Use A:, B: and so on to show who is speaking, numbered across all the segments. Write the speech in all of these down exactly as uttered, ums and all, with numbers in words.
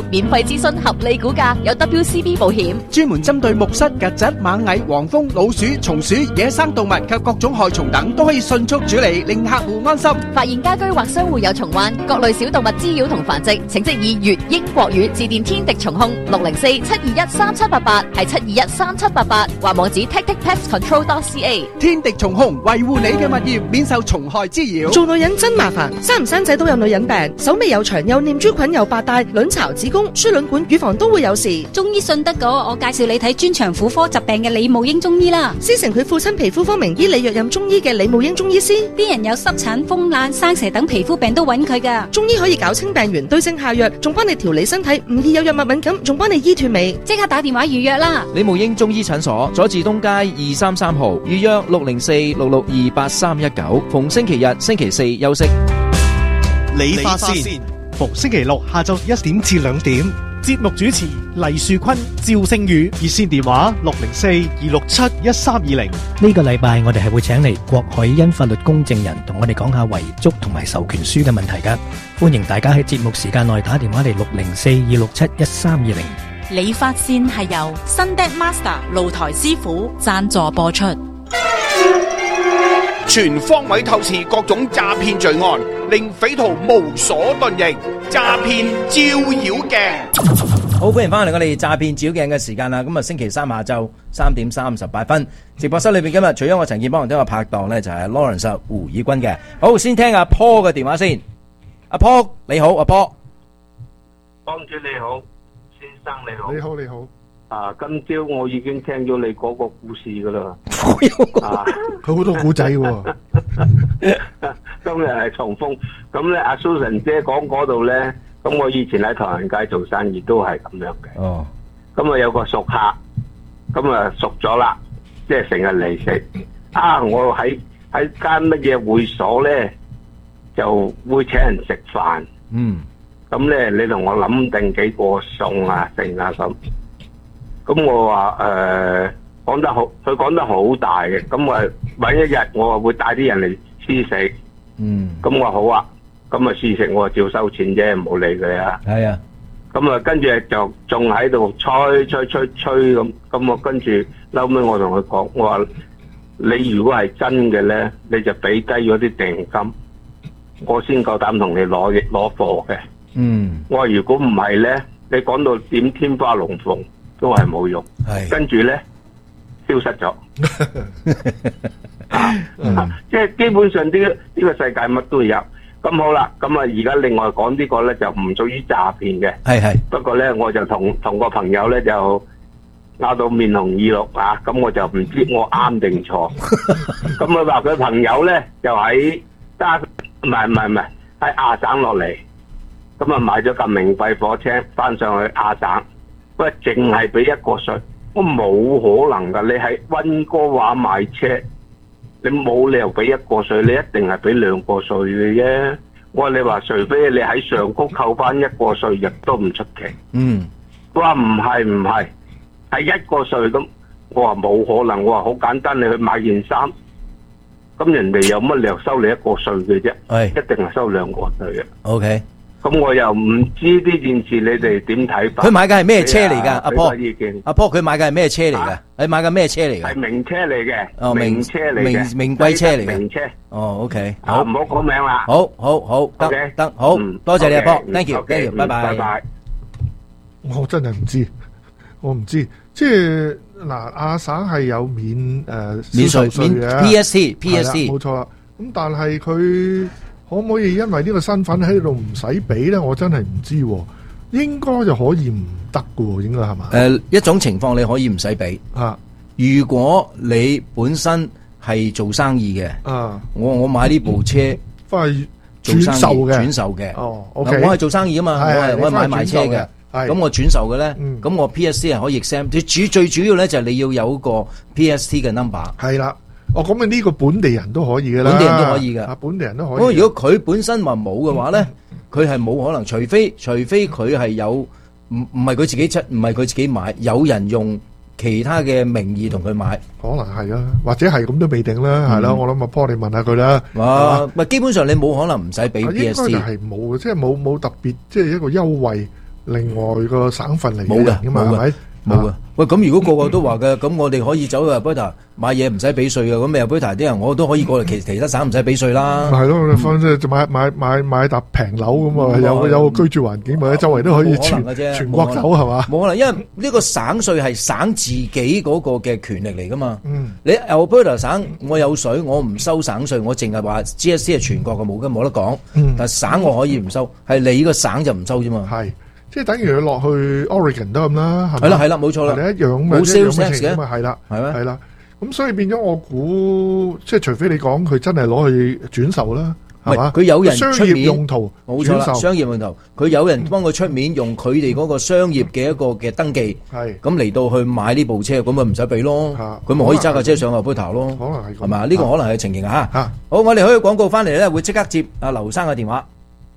A: 免費諮詢合理估價，有 W C B 保險，
B: 專門針對木虱、曱甴、螞蟻、黃蜂、老鼠、松鼠、野生動物及各種害蟲等，都可以迅速處理，令客戶安心。
A: 發現家居或商戶有蟲患、各類小動物滋擾同繁殖，請即以粵英國語致電天敵蟲控六零四七二一三七八八，係七二一三七八八，或網址 tactic pest control dot c a。
B: 天敵蟲控維護你嘅物業，免受蟲害滋擾。
C: 做女人真麻煩，生唔生仔都有女人病，手尾又長，又念珠菌，又白帶，卵巢、子宮、輸卵管、乳房都會有事。
D: 中醫信得過，我介紹你睇專長婦科疾病嘅李慕英中醫啦。
C: 師承佢父親皮膚科名醫李若任中醫嘅李慕英中醫師，
D: 啲人有濕疹、風癩、生蛇等皮膚病都揾佢噶。
C: 中醫可以搞清病源，對症下藥，仲幫你調理身體，唔易有藥物敏感，仲幫你醫斷尾。
D: 即刻打電話預約啦！
E: 李慕英中醫診所，佐治東街二三三號，預約六零四六六二八三一九，逢星期日、星期四休息。
F: 理髮線，逢星期六下晝一點至兩點。節目主持黎樹坤、趙星宇，熱線電話六零四二六七一三二零。
G: 呢個禮拜我哋係會請嚟郭海欣法律公證人同我哋講下遺囑同埋授權書嘅問題噶，歡迎大家喺節目時間內打電話嚟六零四二六七一三二零。
H: 理髮線係由 Sunday Master 露台師傅贊助播出。
I: 全方位透視各種詐騙罪案，令匪徒無所遁形。詐騙照妖鏡，
E: 好，歡迎翻嚟我哋詐騙照妖鏡嘅時間啦。咁啊，星期三下晝三點三十八分，直播室裏邊今日除咗我陳健邦，同我拍檔咧就係 Lawrence 胡以軍嘅。好，先聽阿 Paul 嘅電話先。阿 Paul 你好，阿 Paul，
J: 幫主你好，先生你好，
K: 你好你好。
J: 啊，今朝我已經聽咗你嗰個故事噶啦，啊，
K: 佢好多故仔喎。
J: 今日係重豐，咁咧阿 Susan 姐講嗰度咧，咁我以前喺唐人街做生意都係咁樣嘅。哦，咁啊有個熟客，咁啊熟咗啦，即係成日嚟食。啊，我喺喺間乜嘢會所咧，就會請人食飯。嗯，咁咧你同我諗定幾個餸啊，剩啊咁。咁我話誒講得好，佢講得好大嘅。咁我揾一日我會帶啲人嚟試食。嗯。咁我話好啊，咁啊試食我照收錢啫，唔好理佢啊。係啊。咁啊跟住就仲喺度吹吹吹吹咁，咁我跟住後尾我同佢講，我話你如果係真嘅咧，你就俾低咗啲訂金，我先夠膽同你攞嘢攞貨嘅。嗯。我話如果唔係咧，你講到點天花龍鳳都係冇用，跟住咧消失咗，啊嗯、即係基本上呢呢、呢個世界乜都有。咁好啦，咁啊而家另外講呢個咧就唔屬於詐騙嘅，係係。不過咧我就同同個朋友咧就拗到面紅耳綠啊，咁我就唔知我啱定錯。咁佢話佢朋友咧就喺加唔係唔係唔係喺亞省落嚟，咁啊買咗架名貴火車翻上去亞省。喂，淨係俾一個稅，我冇可能噶。你喺溫哥華買車，你冇理由俾一個稅，你一定係俾兩個稅嘅啫。我話你話，除非你喺上高扣翻一個稅，亦都唔出奇。嗯，佢話唔係唔係，係一個稅咁。我話冇可能，我話好簡單，你去買件衫，咁人哋有乜理由收你一個稅嘅啫？係，一定係收兩個稅嘅。OK。咁我又唔知呢件事你哋點睇法？
E: 佢買嘅係咩車嚟噶？阿波，阿波佢買嘅係咩車嚟噶？你買嘅咩車嚟噶？
J: 係名車嚟嘅，
E: 哦，
J: 名車嚟嘅，
E: 名名貴車嚟嘅，
J: 名車。
E: 哦 ，OK，
J: 好，唔好講名啦。
E: 好，好，好，得得，好，多謝你阿波 ，thank you，thank you，拜拜，拜拜。
K: 我真係唔知，我唔知，即係嗱，亞省係有免誒免稅稅嘅
E: P S T，P S T，
K: 冇錯啦。咁但係佢。可唔可以因為呢個身份喺度唔使俾咧？我真係唔知，應該就可以唔得㗎，應該係嘛？
E: 誒，一種情況你可以唔使俾啊。如果你本身係做生意嘅啊，我我買呢部車
K: 翻去轉售嘅，
E: 轉售嘅。哦
K: ，OK，
E: 我係做生意啊嘛，我係我係買賣車嘅。咁我轉售嘅咧，咁我 P S T 係可以 exempt。主最主要咧就係你要有個 P S T 嘅 number。係啦。
K: 哦，咁啊呢個本地人都可以噶啦，
E: 本地人都可以噶，
K: 啊本地人都可以。
E: 不過如果佢本身話冇嘅話咧，佢係冇可能，除非除非佢係有唔唔係佢自己出，唔係佢自己買，有人用其他嘅名義同佢買，
K: 可能係啊，或者係咁都未定啦，係啦，我諗阿 Paul 你問下佢啦。
E: 哇，唔係基本上你冇可能唔使俾 P S T。
K: 應該就係冇，即係冇冇特別，即係一個優惠另外個省份嚟
E: 冇嘅
K: 嘅嘛，
E: 冇嘅
K: 係咪？
E: 冇嘅。喂，咁如果個個都話嘅，咁我哋可以走去 Alberta 買嘢唔使俾稅嘅，咁 Alberta 啲人我都可以過嚟其其他省唔使俾稅啦。
K: 係咯，放即係買買買買笪平樓咁啊，有有個居住環境，或者周圍都可以全全國走係嘛？
E: 冇可能，因為呢個省稅係省自己嗰個嘅權力嚟噶嘛。
K: 嗯，
E: 你 Alberta 省我有水，我唔收省稅，我淨係話 G S T 係全國嘅，冇嘅冇得講。
K: 嗯，
E: 但省我可以唔收，係你個省就唔收啫嘛。
K: 係。即係等於佢落去 Oregon 都咁啦，係咪？
E: 係啦係啦，冇錯啦，
K: 係一樣
E: 冇 sales tax
K: 嘅嘛，係啦，
E: 係咩？
K: 係啦，咁所以變咗我估，即係除非你講佢真係攞去轉售啦，係嘛？
E: 佢有人
K: 商
E: 出面
K: 業用途
E: 冇錯啦，
K: 轉售
E: 商業用途，佢有人幫佢出面用佢哋嗰個商業嘅一個嘅登記，
K: 係
E: 咁嚟到去買呢部車，咁咪唔使俾咯，佢咪可以揸架車上 Alberta 咯，
K: 可能係
E: 係嘛？呢個可能係情形啊
K: 嚇。
E: 好，我哋可以廣告翻嚟咧，會即刻接阿劉生嘅電話。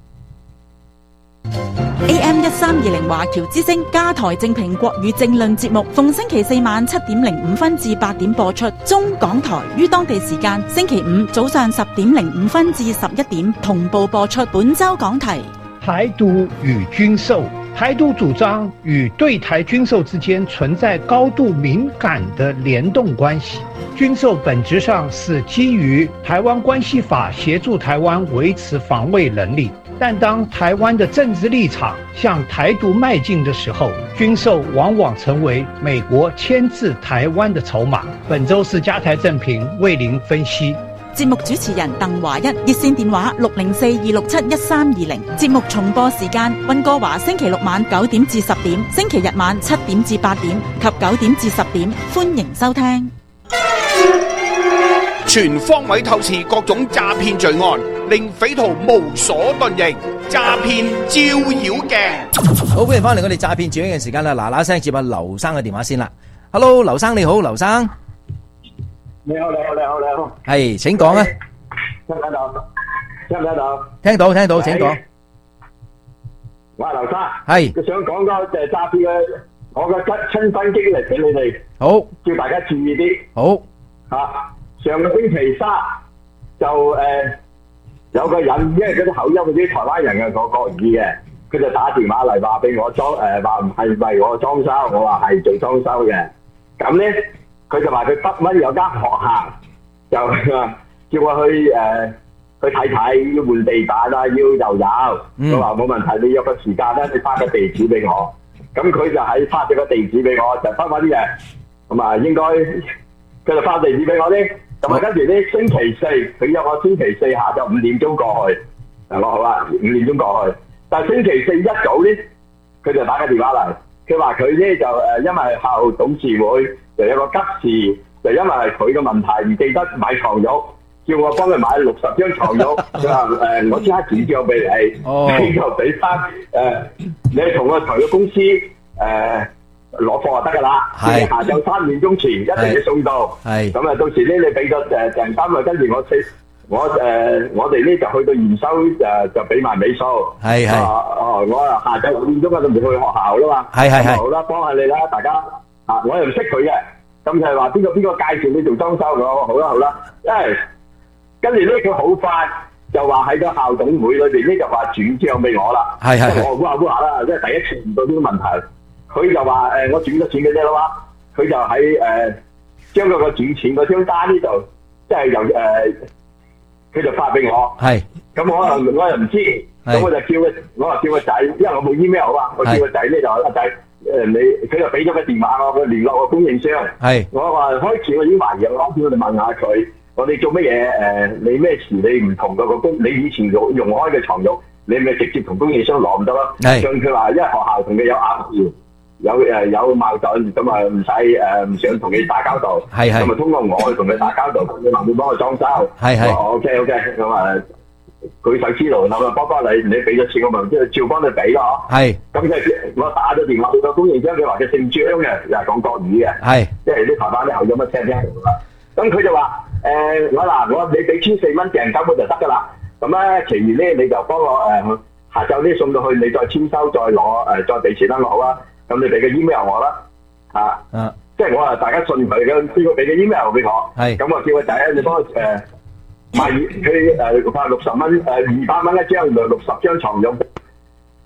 H: A M 一三二零華僑之聲加台正評國語政論節目，逢星期四晚七點零五分至八點播出。中港台於當地時間星期五早上十點零五分至十一點同步播出。本周講題：
L: 台獨與軍售。台獨主張與對台軍售之間存在高度敏感的聯動關係。軍售本質上是基於《台灣關係法》協助台灣維持防衛能力。但當台灣的政治立場向台獨邁進的時候，軍售往往成為美國牽制台灣的籌碼。本周是加台正評為您分析。
H: 節目主持人鄧華一，熱線電話六零四二六七一三二零。節目重播時間：溫哥華星期六晚九點至十點，星期日晚七點至八點及九點至十點。歡迎收聽。
I: 全方位透視各種詐騙罪案，令匪徒無所遁形。詐騙照妖鏡。
E: 好，歡迎翻嚟我哋詐騙照妖鏡嘅時間啦！嗱嗱聲接下劉生嘅電話先啦。Hello， 劉生你好，劉生。
J: 你好，你好，你好，你好。
E: 係，請講啊。
J: 聽唔聽到？聽唔聽到？
E: 聽到，聽到，請講。
J: 我係劉生。
E: 係。
J: 佢想講個就係詐騙嘅，我嘅親親身經歷俾你哋。
E: 好。
J: 叫大家注意啲。
E: 好。
J: 啊，上個星期三就誒、呃、有個人，因為嗰啲口音嗰啲台灣人嘅講國語嘅，佢就打電話嚟話俾我裝誒話唔係為我裝修，我話係做裝修嘅。咁咧佢就話佢北灣有間學校，就叫我去誒、呃、去睇睇，要換地板啦，要油油。佢話冇問題，你約個時間咧，你發個地址俾我。咁佢就喺發咗個地址俾我，就翻返啲嘢。咁啊應該佢就發地址俾我咧。咁啊跟住咧星期四，佢約我星期四下晝五點鐘過去。誒我好啊，五點鐘過去。但係星期四一早咧，佢就打個電話嚟，佢話佢咧就誒因為校董事會就有個急事，就因為係佢嘅問題唔記得買床褥，叫我幫佢買六十張床褥。佢話誒我即刻轉帳俾你，
E: 哦、
J: 你就俾翻誒你同個床褥公司誒。呃攞貨就得噶啦，你下晝三點鐘前一定要送到。係咁啊，到時咧你俾咗誒訂單啊，跟住我四我誒、呃、我哋咧就去到驗收誒就俾埋尾數。係係哦，我啊下晝五點鐘啊就唔去學校啦嘛。係係係。好啦，幫下你啦，大家啊，我又唔識佢嘅，咁就係話邊個邊個介紹你做裝修嘅，好啦好啦，因為跟住咧佢好快就話喺個校董會裏邊咧就話轉帳俾我啦。係係係。我估下估下啦，即係第一次遇到呢個問題。佢就話誒、呃，我轉咗錢嘅啫啦嘛，佢就喺誒將佢個轉錢嗰張單呢度，即係由誒，佢、呃、就發俾我。係。咁我又我又唔知，咁我就叫佢，我話叫個仔，因為我冇 email 啊嘛，我叫個仔咧就話阿仔誒你，佢就俾咗個電話我，佢聯絡個供應商。係。我話開始我已經懷疑，我諗住我哋問下佢，我哋做乜嘢誒？你咩事？你唔同嗰個供，你以前用用開嘅床褥，你咪直接同供應商攞唔得咯。係。咁佢話因為學校同佢有拗撬。有誒有矛盾，咁啊唔使誒唔想同你打交道，係係，咁啊通過我去同佢打交道，你話會幫我裝修，係係 ，OK OK，咁啊舉手之勞，咁啊幫幫你，你俾咗錢我咪即係照幫你俾咯，係，咁即係我打咗電話去個供應商，佢話佢姓張嘅，又係講國語嘅，係，即係啲台灣啲口音乜聽聽到啦，咁佢就話誒我嗱我你俾千四蚊訂金我就得噶啦，咁咧其餘咧你就幫我誒下晝咧送到去，你再簽收再攞誒再俾錢啦，好啊。咁你俾個 email 我啦，啊，啊即係我啊大家信佢嘅，邊個俾個 email 俾我，係，咁我叫個仔你幫我誒買佢誒發六十蚊誒二百蚊一張，就六十張床褥，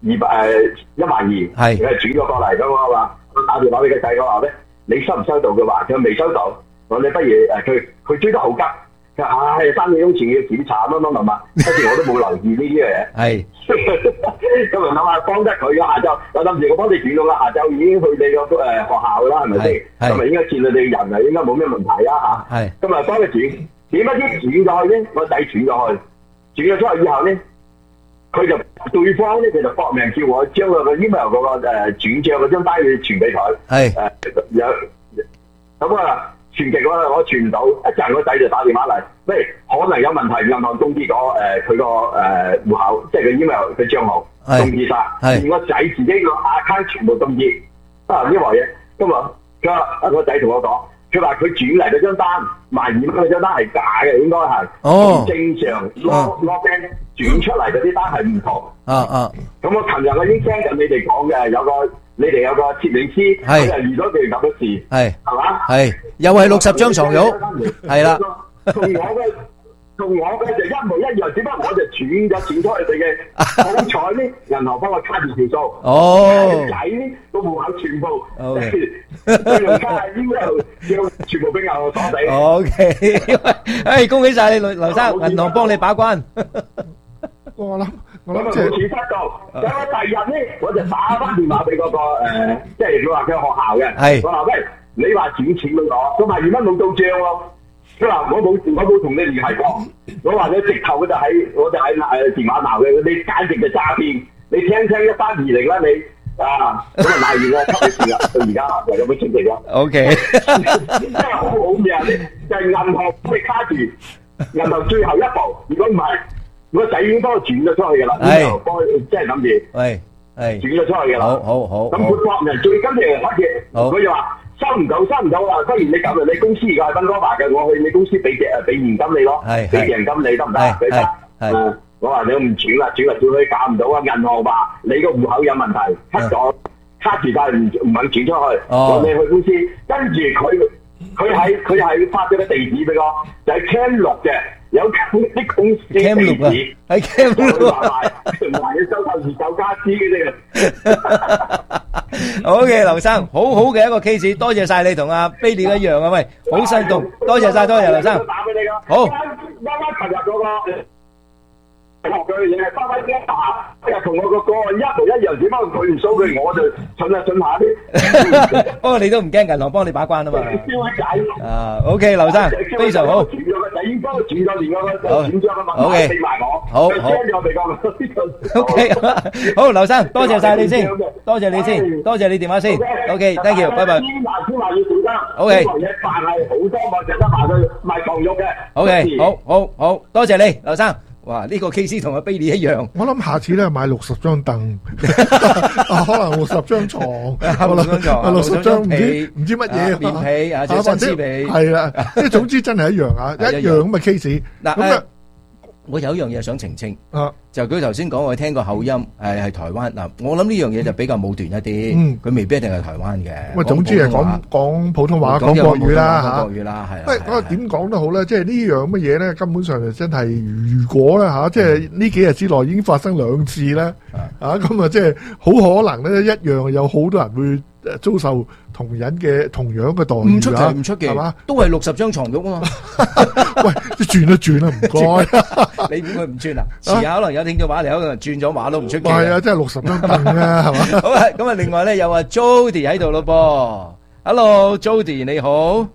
J: 二百誒一萬二，
E: 係
J: 佢係轉咗過嚟咁我話，我打電話俾個仔我話咧，你收唔收到嘅話，佢未收到，我你不如誒佢佢追得好急，佢話唉三點鐘前要檢查乜乜乜乜，跟住我都冇留意呢啲嘢。
E: 係，
J: 咁咪諗下幫得佢嘅下晝，我諗住我幫你轉到啦，下晝已經去你個誒學校啦，係咪先？咁咪應該見到你人啊，應該冇咩問題啊嚇。
E: 係，
J: 咁啊幫佢轉，點不知轉咗去咧，我仔轉咗去，轉咗出去以後咧。佢就對方咧，佢就搏命叫我將佢個 email 嗰個誒轉帳嗰張單要傳俾佢。係誒有咁啊，傳極我我傳唔到，一陣個仔就打電話嚟，喂，可能有問題，銀行凍結咗誒佢個誒戶口，即係個 email 嘅帳號凍結晒，連個仔自己個 account 全部凍結。啊呢鑊嘢，咁啊，佢話個仔同我講。佢話佢轉嚟嗰張單萬二蚊嗰張單係假嘅，應該係。哦。正常 log log in 轉出嚟嗰啲單係唔同。啊啊。咁我琴日我已經聽緊你哋講嘅，有個你哋有個攝影師，佢就遇到件咁嘅事。係。係嘛？係。又係六十張床褥。係啦。同我嘅同我嘅就一模一樣，只不過我就轉咗錢出去佢嘅。好彩咧，銀行幫我卡住條數。哦。仔咧個戶口全部。O K。用卡應該要全部俾銀行鎖死。O K。誒，恭喜晒你劉劉生，銀行幫你把關。我諗我諗即係冇錢失到。咁我第二日咧，我就打翻電話俾嗰個誒，即係佢話佢學校嘅。係。我話喂，你話轉錢俾我，咁萬二蚊冇到帳喎。佢話我冇我冇同你聯繫過，我話你直頭佢就喺我就喺誒電話鬧嘅，你簡直就詐騙，你聽聽一三二零啦你啊，咁啊賣完啦，收咗錢啦，到而家就有冇錢嚟咗 ？O K， 真係好好命，就係銀行幫你卡住，銀行最後一步，如果唔係，我仔已經幫我轉咗出去㗎啦，然後幫即係諗住，係係轉咗出去㗎啦，好好好，咁佢博人最跟住開始，佢就話。收唔到，收唔到啊！不如你咁啊，你公司而家係分哥華嘅，我去你公司俾嘅，俾現金你咯，俾現金你得唔得？俾得。係，我話你唔轉啦，轉嚟轉去搞唔到啊！銀行話你個戶口有問題，卡咗，卡住但係唔唔肯轉出去，我你去公司，跟住佢佢係佢係發咗個地址俾我，就係 Cam 六嘅。有啲公司地址喺 Cam 六啊，唔係要收購二手家私嘅啫。好嘅，劉生，好好嘅一個 case， 多謝晒你同阿 Billy 一樣啊，喂，好生動，多謝晒，多謝劉生。打俾你噶。好。啱啱琴日嗰個學佢嘅嘢，翻翻啲打，又同我個個案一模一樣，只不過佢唔數佢，我就信下信下啲。不過你都唔驚銀行幫你把關啊嘛。啊 ，OK， 劉生，非常好。應該轉咗連嗰個轉咗嘅問題俾埋我，好好 OK， 好，劉生，多謝晒你先，多謝你先，多謝你電話先 ，OK，thank you，拜拜。千萬千萬要小心 ，OK。呢樣嘢但係好多我淨得賣佢賣床褥嘅 ，OK， 好好好，多謝你，劉生。哇！呢個 case 同阿 Billy 一樣。我諗下次咧買六十張凳，可能六十張床，六十張六十張唔知唔知乜嘢棉被啊，或者新絲被係啦。即係總之真係一樣啊，一樣咁嘅 case。嗱咁啊，我有一樣嘢想澄清啊，就佢頭先講我聽個口音誒係台灣嗱，我諗呢樣嘢就比較武斷一啲，佢未必一定係台灣嘅。咁總之係講講普通話、講國語啦嚇。講國語啦，係啊。喂，嗰個點講都好咧，即係呢樣乜嘢咧，根本上就真係如果咧嚇，即係呢幾日之內已經發生兩次咧，啊咁啊，即係好可能咧一樣有好多人會遭受同樣嘅同樣嘅待遇啊！唔出奇，唔出奇，係嘛？都係六十張床褥啊嘛！喂，轉都轉啦，唔該。你估佢唔轉啊？遲下可能有聽眾話嚟，可能轉咗話都唔出奇。係啊，真係六十張凳啊，係嘛？好啊，咁啊，另外咧有阿 Jody 喺度咯噃。Hello，Jody 你好。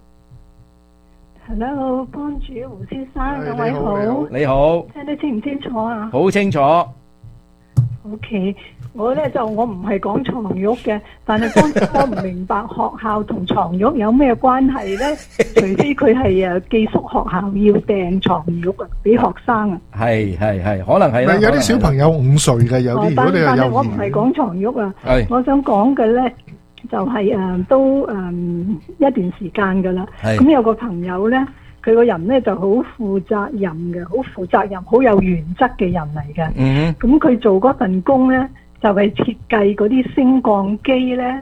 M: Hello， 幫主胡先生，兩位好。
E: 你好。
M: 聽得清唔清楚啊？
E: 好清楚。
M: OK。我咧就我唔係講床褥嘅，但係當時我唔明白學校同床褥有咩關係咧？除非佢係誒寄宿學校要訂床褥啊，俾學生啊。係係係，可能係啦。有啲小朋友五歲嘅，有啲如果你係幼兒。但係我唔係講床褥啊，我想講嘅咧就係誒都誒一段時間噶啦。咁有個朋友咧，佢個人咧就好負責任嘅，好負責任、好有原則嘅人嚟嘅。嗯。咁佢做嗰份工咧，就係設計嗰啲升降機咧，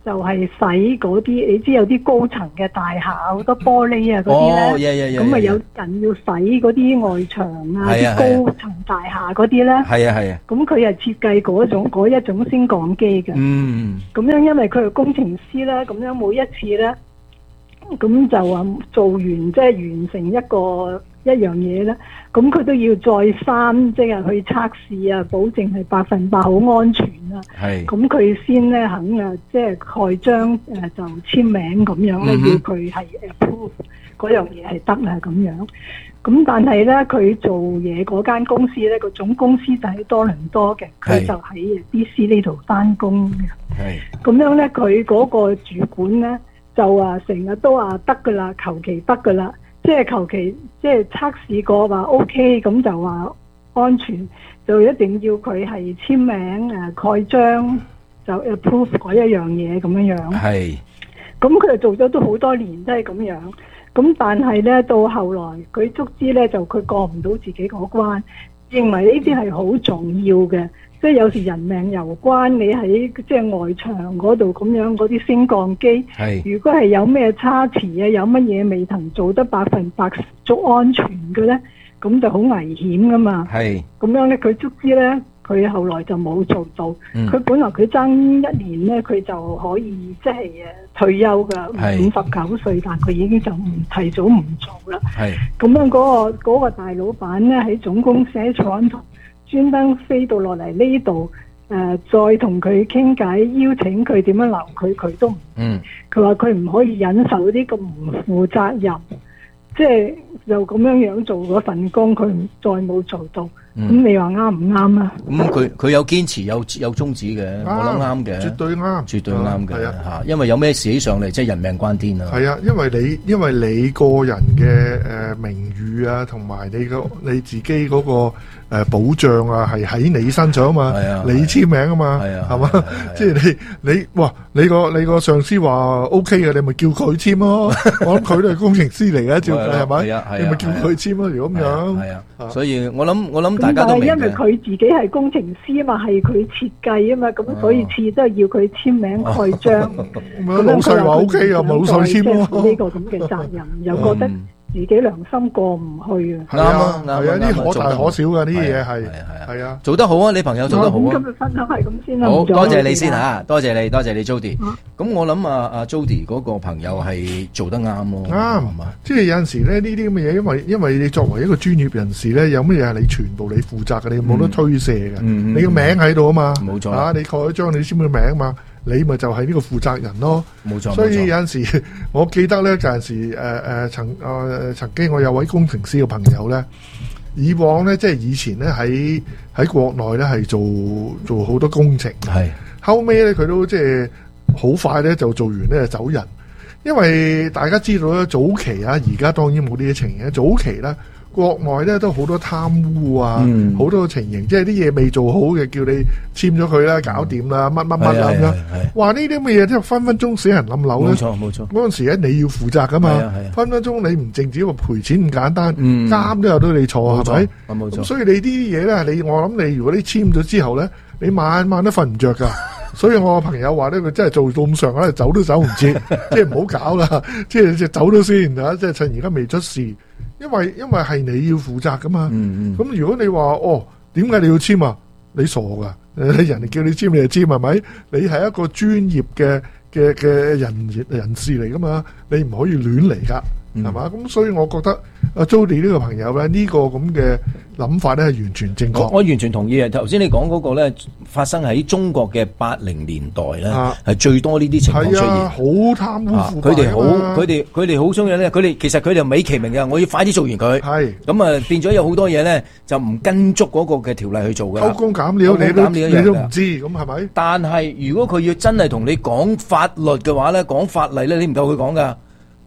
M: 就係洗嗰啲，你知有啲高層嘅大廈好多玻璃啊嗰啲
E: 哦
M: 咧，
E: ，yeah, yeah, yeah,
M: 咁啊
E: yeah,
M: 有人要洗嗰啲外牆啊，
E: 係啊
M: 啲高層大廈嗰啲咧，
E: 係啊係啊，
M: 咁佢係設計嗰種嗰一種升降機嘅，
E: 嗯，
M: 咁樣因為佢係工程師咧，咁樣每一次咧，咁就話做完即係完成一個一樣嘢咧，咁佢都要再三即係去測試啊，保證係百分百好安全啊。
E: 係。
M: 咁佢先咧肯啊，即係蓋章誒就簽名咁樣咧，
E: 嗯哼
M: 要佢係 approve 嗰樣嘢係得啦咁樣。咁但係咧，佢做嘢嗰間公司咧，個總公司就喺多倫多嘅，佢
E: 係
M: 就喺 B C 呢度翻工嘅。
E: 係。
M: 咁樣咧，佢嗰個主管咧就話成日都話得噶啦，求其得噶啦，即係求其即係測試過話 OK，咁就話安全，就一定要佢係簽名誒蓋章就 approve 嗰一樣嘢咁樣樣。
E: 係。
M: 咁佢就做咗都好多年都係咁樣，咁但係咧到後來佢卒之咧就佢過唔到自己嗰關，認為呢啲係好重要嘅。即係有時人命攸關，你喺即係外牆嗰度咁樣嗰啲升降機，如果係有咩差池啊，有乜嘢未曾做得百分百足安全嘅咧，咁就好危險噶嘛。
E: 係。
M: 咁樣咧，佢卒之咧，佢後來就冇做到。佢、
E: 嗯、
M: 本來佢爭一年咧，佢就可以即係誒退休噶，五十九歲，但佢已經就唔提早唔做啦。
E: 係。
M: 咁樣嗰、嗰個嗰個大老闆咧喺總公司喺廠度。專登飛到落嚟呢度，誒、呃，再同佢傾偈，邀請佢點樣留佢，佢都唔。
E: 嗯。
M: 佢話佢唔可以忍受啲咁唔負責任，即係就咁樣樣做嗰份工，佢唔再冇做到。咁、嗯、你話啱唔啱啊？
E: 咁佢佢有堅持有有宗旨嘅，我諗啱嘅，
K: 絕對啱，
E: 絕對啱嘅
K: 嚇。
E: 因為有咩事起上嚟，即係人命關天啊。
K: 係啊，因為你因為你個人嘅誒名譽啊，同埋你個你自己嗰個誒保障啊，係喺你身上啊嘛。係啊，你簽名啊嘛。係啊，係嘛？即係你你哇，你個你個上司話 O K 嘅，你咪叫佢簽咯。我諗佢都係工程師嚟嘅，照計係咪？你咪叫佢簽咯，如果咁樣。係啊，所以我諗我諗。
M: 咁但係因為佢自己係工程師啊嘛，係佢設計啊嘛，咁所以次都係要佢簽名蓋章。咁
K: 老細話 O K 啊，冇老細簽咯。
M: 呢個咁嘅責任，又覺得自己良心過唔去啊。
K: 啱啊，係啊，呢可大可小噶呢啲嘢係係啊，
E: 做得好啊，你朋友做得好啊。
M: 咁今日分享係咁先啦。
E: 好多謝你先吓，多謝你，多謝你 Jody。咁我諗啊，阿 Jody 嗰個朋友係做得啱咯。
K: 啱，即係有陣時咧呢啲咁嘅嘢，因為因為你作為一個專業人士咧，有乜嘢係你全部你負責嘅，你冇得推卸嘅。你個名喺度啊嘛，冇錯啊，你蓋咗章，你簽個名啊嘛。你咪就係呢個負責人咯，
E: 冇錯。
K: 所以有陣時，我記得咧，有陣時誒誒、呃、曾誒、呃、曾經我有位工程師嘅朋友咧，以往咧即係以前咧喺喺國內咧係做做好多工程，係後尾咧佢都即係好快咧就做完咧就走人，因為大家知道咧早期啊，而家當然冇呢啲情形，早期咧。國內咧都好多貪污啊，好、嗯、多情形，即係啲嘢未做好嘅，叫你簽咗佢啦，搞掂啦，乜乜乜咁樣。話呢啲咁嘅嘢，即係分分鐘死人冧樓咧。冇錯冇錯。嗰陣時咧你要負責噶嘛，分分鐘你唔淨止話賠錢咁簡單，監、嗯、都有得你坐係咪？冇錯。咁所以你呢啲嘢咧，你我諗你如果你簽咗之後咧，你晚晚都瞓唔着噶。所以我朋友話咧，佢真係做到咁上下，走都走唔切，即係唔好搞啦，即係即係走咗先吓，即係趁而家未出事。因為因為係你要負責噶嘛，咁、嗯嗯、如果你話哦，點解你要簽啊？你傻噶，人哋叫你簽你就簽係咪？你係一個專業嘅嘅嘅人人士嚟噶嘛，你唔可以亂嚟噶，係、嗯、嘛？咁所以我覺得阿 Jody 呢個朋友咧，呢、這個咁嘅諗法咧係完全正確。
E: 我完全同意啊！頭先你講嗰個咧，發生喺中國嘅八零年代咧，係、啊、最多呢啲情況出現。
K: 好貪污腐敗，
E: 佢哋好，佢哋佢哋好中意咧。佢哋其實佢哋美其名嘅，我要快啲做完佢。係咁啊，變咗有好多嘢咧，就唔跟足嗰個嘅條例去做噶。
K: 偷工減料，你都你都唔知，咁係咪？
E: 但係如果佢要真係同你講法律嘅話咧，講法例咧，你唔夠佢講噶。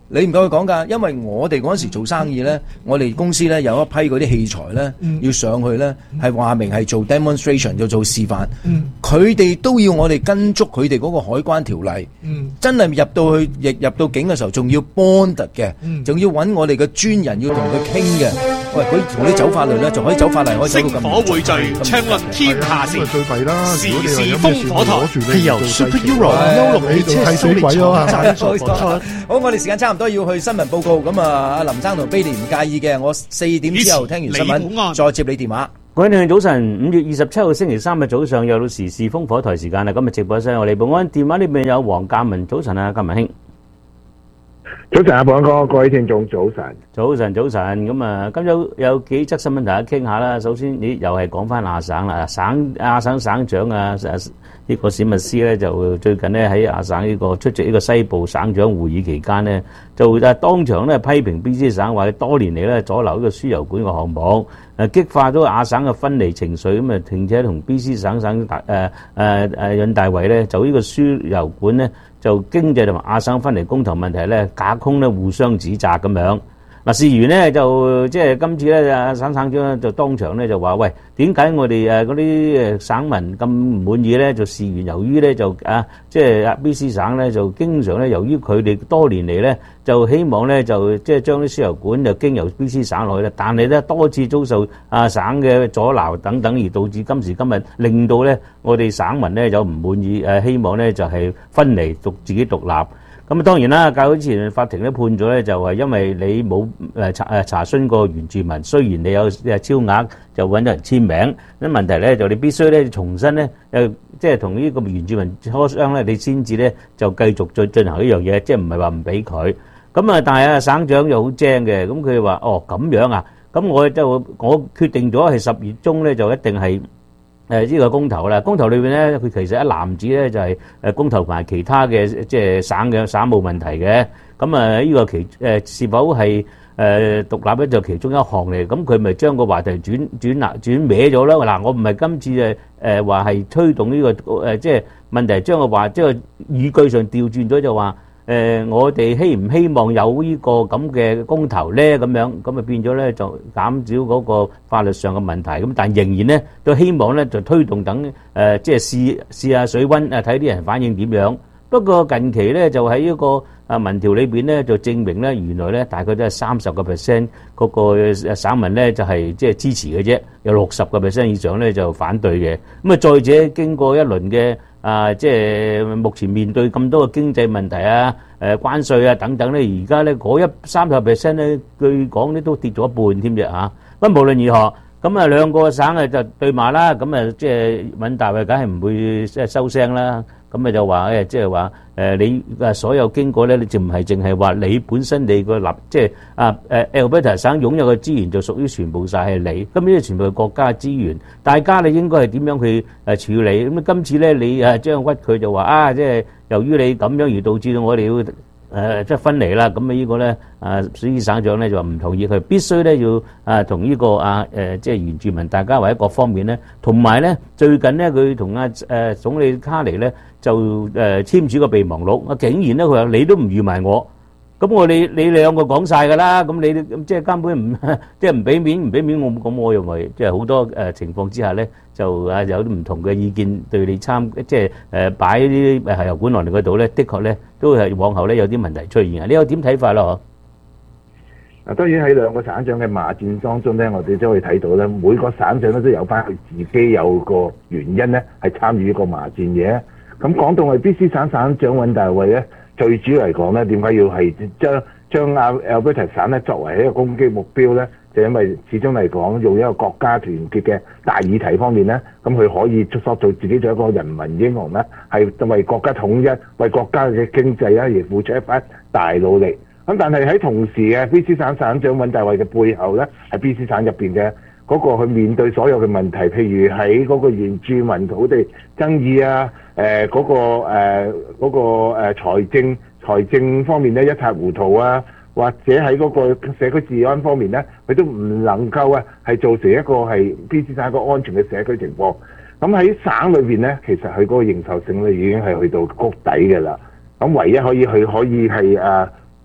E: 你唔夠佢講㗎，因為我哋嗰陣時做生意咧，我哋公司咧有一批嗰啲器材咧、嗯、要上去咧，係話明係做 demonstration 要做示範，佢哋、嗯、都要我哋跟足佢哋嗰個海關條例，嗯、真係入到去入入到境嘅時候，仲要 bond 嘅，仲、嗯、要揾我哋嘅專人要同佢傾嘅。喂，佢同你走法律咧，仲可以走法例，可以走到咁。
N: 星火匯聚，暢論天下事，
K: 最弊啦！
N: 時事風火台
F: 係由 Super Euro 優六汽車
K: 睇死鬼咯！
E: 好，我哋時間差唔多要去新聞報告，咁啊，阿林生同 Billy 唔介意嘅，我四點之後聽完新聞再接你電話。
O: 各位聽眾早晨，五月二十七號星期三嘅早上又到時事風火台時間啦。今日直播室我哋保安電話呢邊有黃鑑文，早晨啊，鑑文兄。
P: 早晨啊，保安哥，各位聽眾早晨。
O: 早晨，早晨。咁啊，今早有幾則新聞大家傾下啦。首先，你又係講翻亞省啦，省亞省省長啊，呢個史密斯咧就最近咧喺亞省呢個出席呢個西部省長會議期間呢，就誒當場咧批評 B C 省話多年嚟咧阻留呢個輸油管嘅項目，誒激化咗亞省嘅分離情緒，咁啊，並且同 B C 省省大誒誒誒尹大維咧就呢個輸油管咧就經濟同埋亞省分離公投問題咧架空咧互相指責咁樣。嗱，事緣呢就即係今次咧，阿省省長就當場咧就話：喂，點解我哋誒嗰啲誒省民咁唔滿意咧？就事緣由於咧就啊，即係 B C 省咧就經常咧，由於佢哋多年嚟咧就希望咧就即係將啲輸油管就經由 B C 省落去咧，但係咧多次遭受啊省嘅阻撓等等，而導致今時今日令到咧我哋省民咧就唔滿意誒，希望咧就係分離獨自己獨立。咁啊，當然啦，較早前法庭咧判咗咧，就係因為你冇誒查誒查詢過原住民，雖然你有誒超額就揾人簽名，咁問題咧就你必須咧重新咧誒，即係同呢個原住民磋商咧，你先至咧就繼續再進行呢樣嘢，即係唔係話唔俾佢。咁啊，但係啊省長又好精嘅，咁佢話哦咁樣啊，咁我就我決定咗係十月中咧就一定係。誒呢個公投啦，公投裏邊咧，佢其實一籃子咧就係誒公投埋其他嘅即係省嘅省冇問題嘅。咁啊呢個其誒是否係誒獨立咧就其中一項嚟。咁佢咪將個話題轉轉嗱轉歪咗啦。嗱，我唔係今次誒誒話係推動呢個誒即係問題，將個話即係語句上調轉咗就話。誒、呃，我哋希唔希望有呢個咁嘅公投咧？咁樣咁啊變咗咧就減少嗰個法律上嘅問題。咁但仍然咧都希望咧就推動等誒、呃，即係試試下水溫啊，睇啲人反應點樣。不過近期咧就喺一個啊民調裏邊咧就證明咧原來咧大概都係三十個 percent 嗰個省民咧就係即係支持嘅啫，有六十個 percent 以上咧就反對嘅。咁啊再者經過一輪嘅。啊，即係目前面對咁多嘅經濟問題啊、誒關稅啊等等咧，而家咧嗰一三十 percent 咧，據講咧都跌咗一半添啫嚇。不過無論如何，咁啊兩個省啊就對罵啦，咁啊即係尹大維梗係唔會即係收聲啦。咁啊就話誒，即係話誒你誒所有經過咧，你就唔係淨係話你本身你個立，即係啊誒 Alberta 省擁有嘅資源就屬於全部曬係你，咁呢啲全部係國家資源，大家你應該係點樣去誒處理？咁今次咧你誒將屈佢就話啊，即係由於你咁樣而導致到我哋要誒即係分離啦，咁啊呢個咧啊史省長咧就話唔同意，佢必須咧要啊同呢個啊誒即係原住民大家或者各方面咧，同埋咧最近咧佢同啊誒總理卡尼咧。就誒、呃、簽署個備忘錄，啊竟然咧佢話你都唔預埋我，咁我你你兩個講晒㗎啦，咁你即係根本唔即係唔俾面唔俾面我，咁我認為即係好多誒、呃、情況之下咧，就啊有啲唔同嘅意見對你參即係誒擺啲誒油管落嚟嗰度咧，的確咧都係往後咧有啲問題出現啊！你有點睇法咯？
P: 啊，當然喺兩個省長嘅罵戰當中咧，我哋都可以睇到咧，每個省長咧都有翻佢自己有個原因咧，係參與呢個罵戰嘅。咁講到係 B C 省省長尹大維咧，最主要嚟講咧，點解要係將將阿 Alberta 省咧作為一個攻擊目標咧？就因為始終嚟講，用一個國家團結嘅大議題方面咧，咁佢可以塑造自己做一個人民英雄咧，係為國家統一、為國家嘅經濟咧而付出一番大努力。咁但係喺同時嘅 B C 省省長尹大維嘅背後咧，係 B C 省入邊嘅嗰個去面對所有嘅問題，譬如喺嗰個原住民土地爭議啊。誒嗰、呃那個誒嗰、呃那個誒、呃、財政財政方面咧一塌糊塗啊，或者喺嗰個社區治安方面咧，佢都唔能夠啊係造成一個係 B C 省一個安全嘅社區情況。咁喺省裏邊咧，其實佢嗰個認受性咧已經係去到谷底嘅啦。咁唯一可以佢可以係誒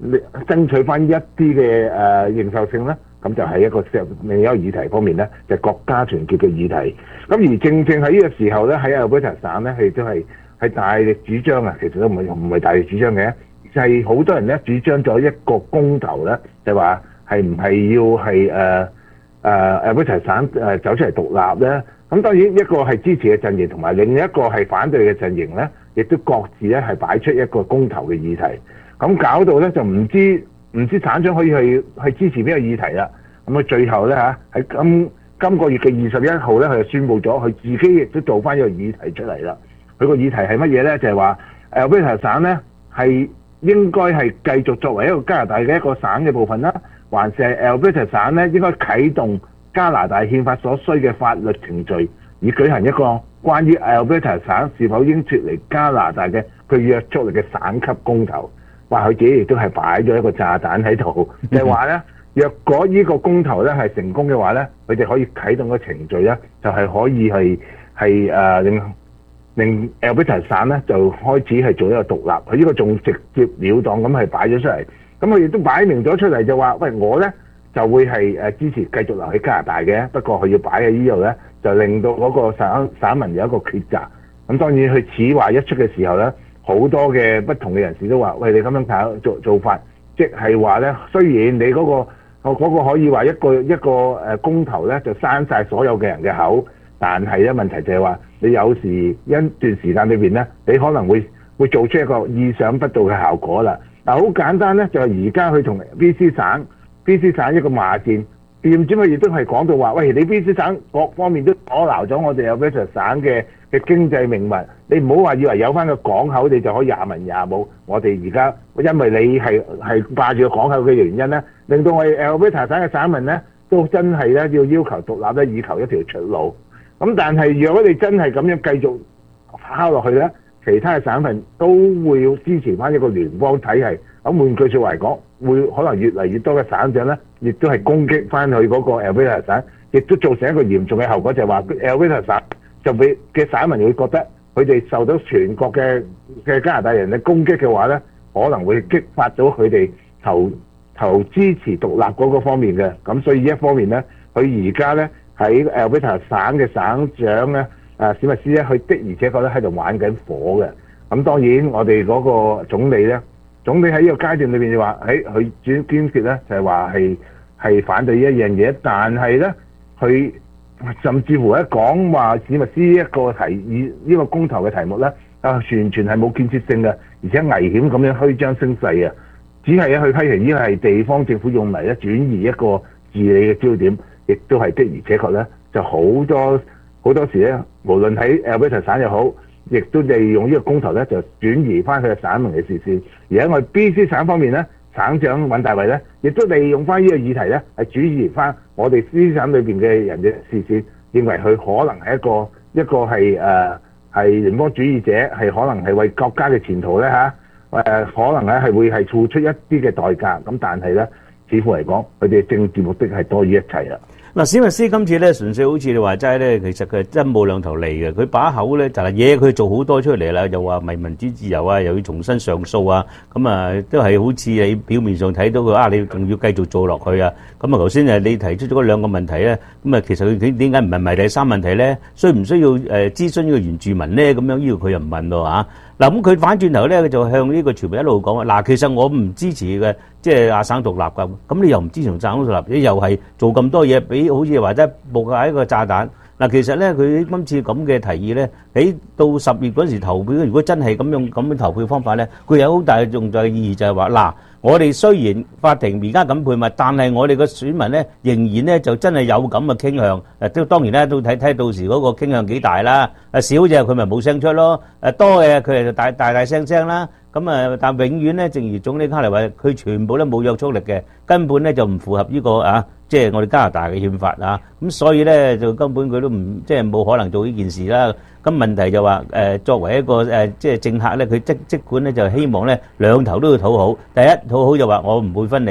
P: 爭取翻一啲嘅誒認受性咧，咁就係一個另一個議題方面咧，就係、國家團結嘅議題。咁而正正喺呢個時候咧，喺 Alberta 省咧，佢都係係大力主張啊，其實都唔係唔係大力主張嘅，就係、是、好多人咧主張咗一個公投咧，就話係唔係要係誒誒 Alberta 省誒走出嚟獨立咧？咁當然一個係支持嘅陣營，同埋另一個係反對嘅陣營咧，亦都各自咧係擺出一個公投嘅議題。咁搞到咧就唔知唔知省長可以去去支持邊個議題啦。咁啊最後咧嚇喺今今個月嘅二十一號咧，佢就宣布咗佢自己亦都做翻一個議題出嚟啦。佢個議題係乜嘢咧？就係話 Alberta 省咧係應該係繼續作為一個加拿大嘅一個省嘅部分啦，還是係 Alberta 省咧應該啟動加拿大憲法所需嘅法律程序，以舉行一個關於 Alberta 省是否應脱離加拿大嘅具約束力嘅省級公投。話佢自己亦都係擺咗一個炸彈喺度，就係話咧，若果呢個公投咧係成功嘅話咧，佢哋可以啟動個程序咧，就係、是、可以係係誒令令 Alberta 省咧就開始係做一個獨立。佢呢個仲直接了當咁係擺咗出嚟，咁佢亦都擺明咗出嚟就話：喂，我咧就會係誒支持繼續留喺加拿大嘅，不過佢要擺喺呢度咧，就令到嗰個省省民有一個抉擇。咁當然佢此話一出嘅時候咧，好多嘅不同嘅人士都話：喂，你咁樣搞做做法，即係話咧，雖然你嗰、個嗰、個可以話一個一個誒公投咧，就閂晒所有嘅人嘅口，但係咧問題就係話，你有時一段時間裏邊咧，你可能會會做出一個意想不到嘅效果啦。嗱，好簡單咧，就係而家佢同 B C 省 B C 省一個罵戰，點知佢亦都係講到話：喂，你 B C 省各方面都阻撓咗我哋 Alberta 省嘅嘅經濟命脈，你唔好話以為有翻個港口你就可以廿文廿武。我哋而家因為你係係霸住個港口嘅原因咧，令到我哋 Alberta 省嘅省民咧都真係咧要要求獨立咧，以求一條出路。咁但係如果你真係咁樣繼續拋落去咧，其他嘅省份都會要支持翻一個聯邦體系。咁換句説話嚟講，會可能越嚟越多嘅省長咧，亦都係攻擊翻佢嗰個 Alberta 省，亦都造成一個嚴重嘅後果，就係話 Alberta 省就俾嘅省民會覺得佢哋受到全國嘅嘅加拿大人嘅攻擊嘅話咧，可能會激發到佢哋投投支持獨立嗰個方面嘅。咁所以一方面咧，佢而家咧喺 Alberta 省嘅省長咧，啊史密斯咧，佢的而且確咧喺度玩緊火嘅。咁當然我哋嗰個總理咧，總理喺呢個階段裏邊就話，喺佢堅堅決咧就係話係係反對呢一樣嘢，但係咧佢甚至乎一講話史密斯一個提議呢個公投嘅題目咧，啊完全係冇建設性嘅，而且危險咁樣虛張聲勢啊！只係去批評呢個係地方政府用嚟咧轉移一個治理嘅焦點，亦都係的而且確咧就好多好多時咧，無論喺 Alberta 省又好，亦都利用呢個公投咧就轉移翻佢嘅省民嘅視線。而喺我哋 B C 省方面咧，省長尹大衛咧，亦都利用翻呢個議題咧，係轉移翻我哋 B C 省裏邊嘅人嘅視線，認為佢可能係一個一個係誒係聯邦主義者，係可能係為國家嘅前途咧嚇誒，可能咧係會係付出一啲嘅代價。咁但係咧，似乎嚟講，佢哋政治目的係多於一切啦。
O: 嗱，史密斯今次咧純粹好似你話齋咧，其實佢真冇兩頭利嘅。佢把口咧就係嘢，佢做好多出嚟啦，又話咪民主自由啊，又要重新上訴啊，咁啊都係好似你表面上睇到佢啊，你仲要繼續做落去啊。咁啊，頭先誒你提出咗嗰兩個問題咧，咁啊其實佢佢點解唔係問第三問題咧？需唔需要誒諮詢呢個原住民咧？咁樣呢個佢又唔問咯嚇。嗱，咁佢反轉頭咧，佢就向呢個傳媒一路講話，嗱，其實我唔支持嘅，即係亞省獨立㗎。咁你又唔支持省獨立，你又係做咁多嘢，俾好似話齋佈下一個炸彈。嗱，其實咧，佢今次咁嘅提議咧，喺到十月嗰時投票，如果真係咁樣咁嘅投票方法咧，佢有好大嘅重大嘅意義，就係話嗱。我哋雖然法庭而家咁判罰，但係我哋嘅選民咧，仍然咧就真係有咁嘅傾向。誒，都當然咧，都睇睇到時嗰個傾向幾大啦。誒，少嘅佢咪冇聲出咯。誒，多嘅佢就大大大聲聲啦。咁啊，但永遠咧，正如總理卡尼話，佢全部都冇約束力嘅，根本咧就唔符合呢個啊，即係我哋加拿大嘅憲法啊。咁所以咧，就根本佢都唔即係冇可能做呢件事啦。咁問題就話誒，作為一個誒即係政客咧，佢即即管咧就希望咧兩頭都要討好。第一討好就話我唔會分離嘅，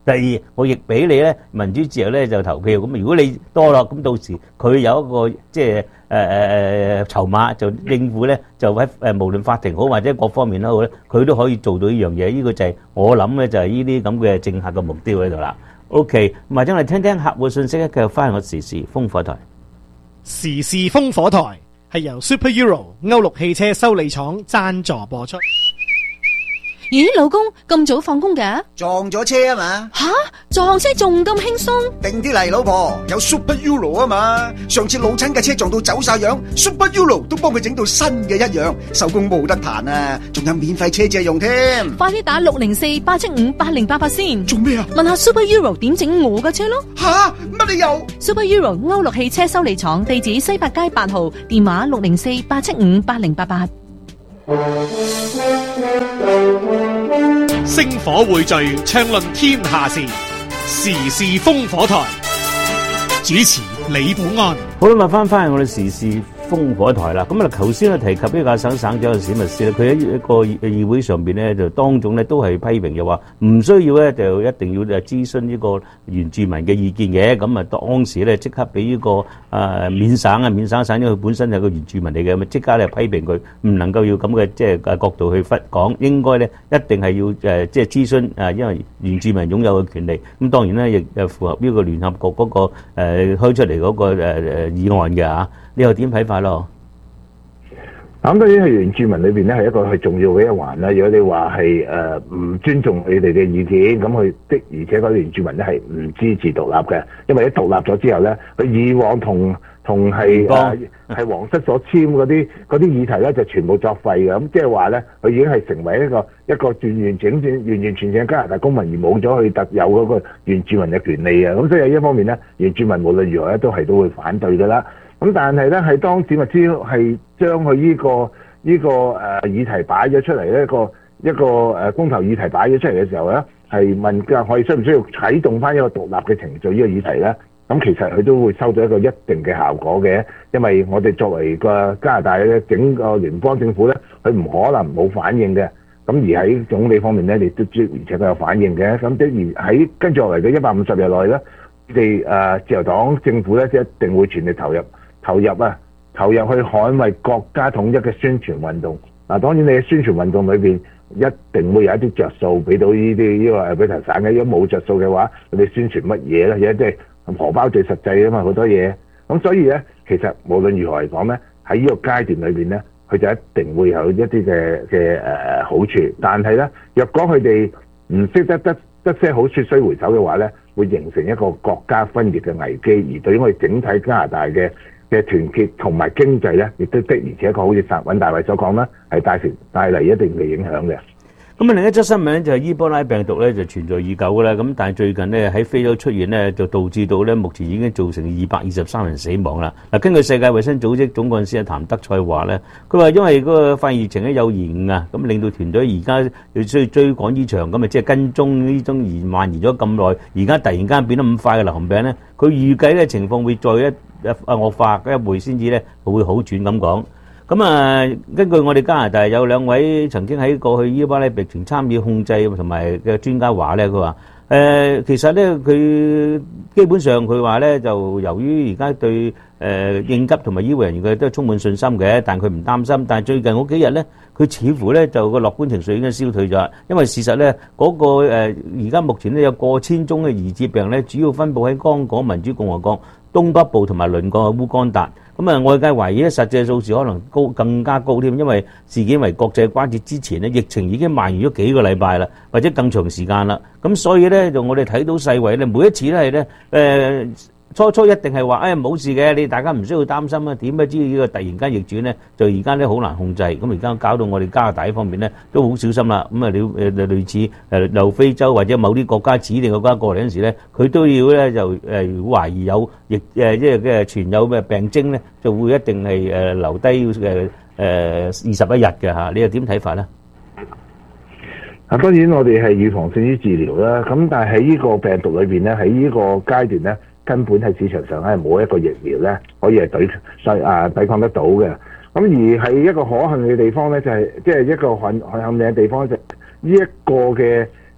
O: 第二，我亦俾你咧民主自由咧就投票。咁如果你多咯，咁到時佢有一個即係誒誒誒籌碼，就應付咧就喺誒無論法庭好或者各方面都好咧，佢都可以做到呢樣嘢。呢個就係我諗咧就係呢啲咁嘅政客嘅目標喺度啦。OK， 或者我哋聽聽客戶信息咧，繼續翻我時事風火台。
F: 時事風火台係由 Super Euro 歐陸汽車修理廠贊助播出。
C: 咦，老公咁早放工嘅？
Q: 撞咗車啊嘛！
C: 吓，撞車仲咁輕鬆？
Q: 定啲嚟，老婆，有 Super Euro 啊嘛！上次老親嘅車撞到走晒樣 ，Super Euro 都幫佢整到新嘅一樣，手工冇得彈啊！仲有免費車借用添。
C: 快啲打六零四八七五八零八八先。
Q: 做咩啊？
C: 問下 Super Euro 點整我嘅車咯。
Q: 吓，乜理由
C: ？Super Euro 歐陸汽車修理廠，地址西八街八號，電話六零四八七五八零八八。
N: 星火匯聚，暢論天下事，時事風火台。主持李寶安。
O: 好啦，咪翻翻去我哋時事烽火台啦。咁啊，頭先咧提及呢個省省長嘅史密斯咧，佢喺一個議會上邊咧就當眾咧都係批評，就話唔需要咧就一定要誒諮詢呢個原住民嘅意見嘅。咁啊，當時咧即刻俾呢個誒緬省啊，緬省省長佢本身係個原住民嚟嘅，咁啊即刻咧批評佢唔能夠要咁嘅即係誒角度去忽講，應該咧一定係要誒即係諮詢誒，因為原住民擁有嘅權利。咁當然咧亦誒符合呢個聯合國嗰個誒開出嚟嗰個誒誒議案嘅嚇。你又點睇法咯？
P: 咁當然係原住民裏邊咧係一個係重要嘅一環啦。如果你話係誒唔尊重你哋嘅意見，咁佢的而且確原住民咧係唔支持獨立嘅，因為一獨立咗之後咧，佢以往同同係誒係皇室所簽嗰啲嗰啲議題咧就全部作廢嘅。咁即係話咧，佢已經係成為一個一個完完整整、完完全全加拿大公民，而冇咗佢特有嗰個原住民嘅權利啊。咁所以喺一方面咧，原住民無論如何咧都係都會反對㗎啦。咁但係咧，係當史密斯係將佢呢個呢個誒議題擺咗出嚟，一個一個誒公投議題擺咗出嚟嘅時候咧，係問㗎，我哋需唔需要啟動翻一個獨立嘅程序呢個議題咧？咁其實佢都會收到一個一定嘅效果嘅，因為我哋作為個加拿大嘅整個聯邦政府咧，佢唔可能冇反應嘅。咁而喺總理方面咧，你都知而且都有反應嘅。咁即而喺跟住落嚟嘅一百五十日內咧，你哋誒自由黨政府咧，即一定會全力投入。投入啊，投入去捍衛國家統一嘅宣傳運動。嗱、啊，當然你喺宣傳運動裏邊一定會有一啲着數俾到呢啲呢個俾頭省嘅。如果冇着數嘅話，你哋宣傳乜嘢咧？而家即係荷包最實際啊嘛，好多嘢。咁所以咧，其實無論如何嚟講咧，喺呢個階段裏邊咧，佢就一定會有一啲嘅嘅誒好處。但係咧，若果佢哋唔識得得得些好說須回首嘅話咧，會形成一個國家分裂嘅危機，而對於我哋整體加拿大嘅嘅團結同埋經濟咧，亦都的而且確好似尹大衛所講啦，係帶成帶嚟一定嘅影響嘅。
O: 咁啊，另一則新聞咧就係伊波拉病毒咧就存在已久㗎啦。咁但係最近呢，喺非洲出現呢，就導致到咧目前已經造成二百二十三人死亡啦。嗱，根據世界衛生組織總幹事譚德塞話咧，佢話因為嗰個肺炎疫情咧有延誤啊，咁令到團隊而家要需要追趕呢場咁啊，即係跟蹤呢種延蔓延咗咁耐，而家突然間變得咁快嘅流行病咧，佢預計咧情況會再一一惡化一回先至咧會好轉咁講。咁啊，根據我哋加拿大有兩位曾經喺過去伊波拉疫情參與控制同埋嘅專家話咧，佢話誒其實咧佢基本上佢話咧就由於而家對誒應急同埋醫護人員佢都係充滿信心嘅，但佢唔擔心。但係最近嗰幾日咧，佢似乎咧就個樂觀情緒已經消退咗，因為事實咧嗰個誒而家目前咧有過千宗嘅疑似病咧，主要分佈喺剛果民主共和國東北部同埋鄰國嘅烏干達。咁啊，外界懷疑咧實際數字可能高更加高添，因為事件為國際關注之前咧，疫情已經蔓延咗幾個禮拜啦，或者更長時間啦。咁所以咧，就我哋睇到世衛咧，每一次都係咧誒初初一定係話誒冇事嘅，你大家唔需要擔心啊。點不知呢個突然間逆轉咧，就而家咧好難控制。咁而家搞到我哋加拿大方面咧都好小心啦。咁啊，你誒類似誒由非洲或者某啲國家指定嘅國家過嚟嗰陣時咧，佢都要咧就誒懷疑有疫誒即係嘅傳有咩病徵咧，就會一定係誒留低誒誒二十一日嘅嚇。你又點睇法咧？
P: 啊，當然我哋係預防勝於治療啦。咁但係喺呢個病毒裏邊咧，喺呢個階段咧，根本喺市場上係冇一個疫苗咧可以係對對啊抵抗得到嘅。咁而係一個可幸嘅地方咧，就係即係一個幸幸運嘅地方就係呢一個嘅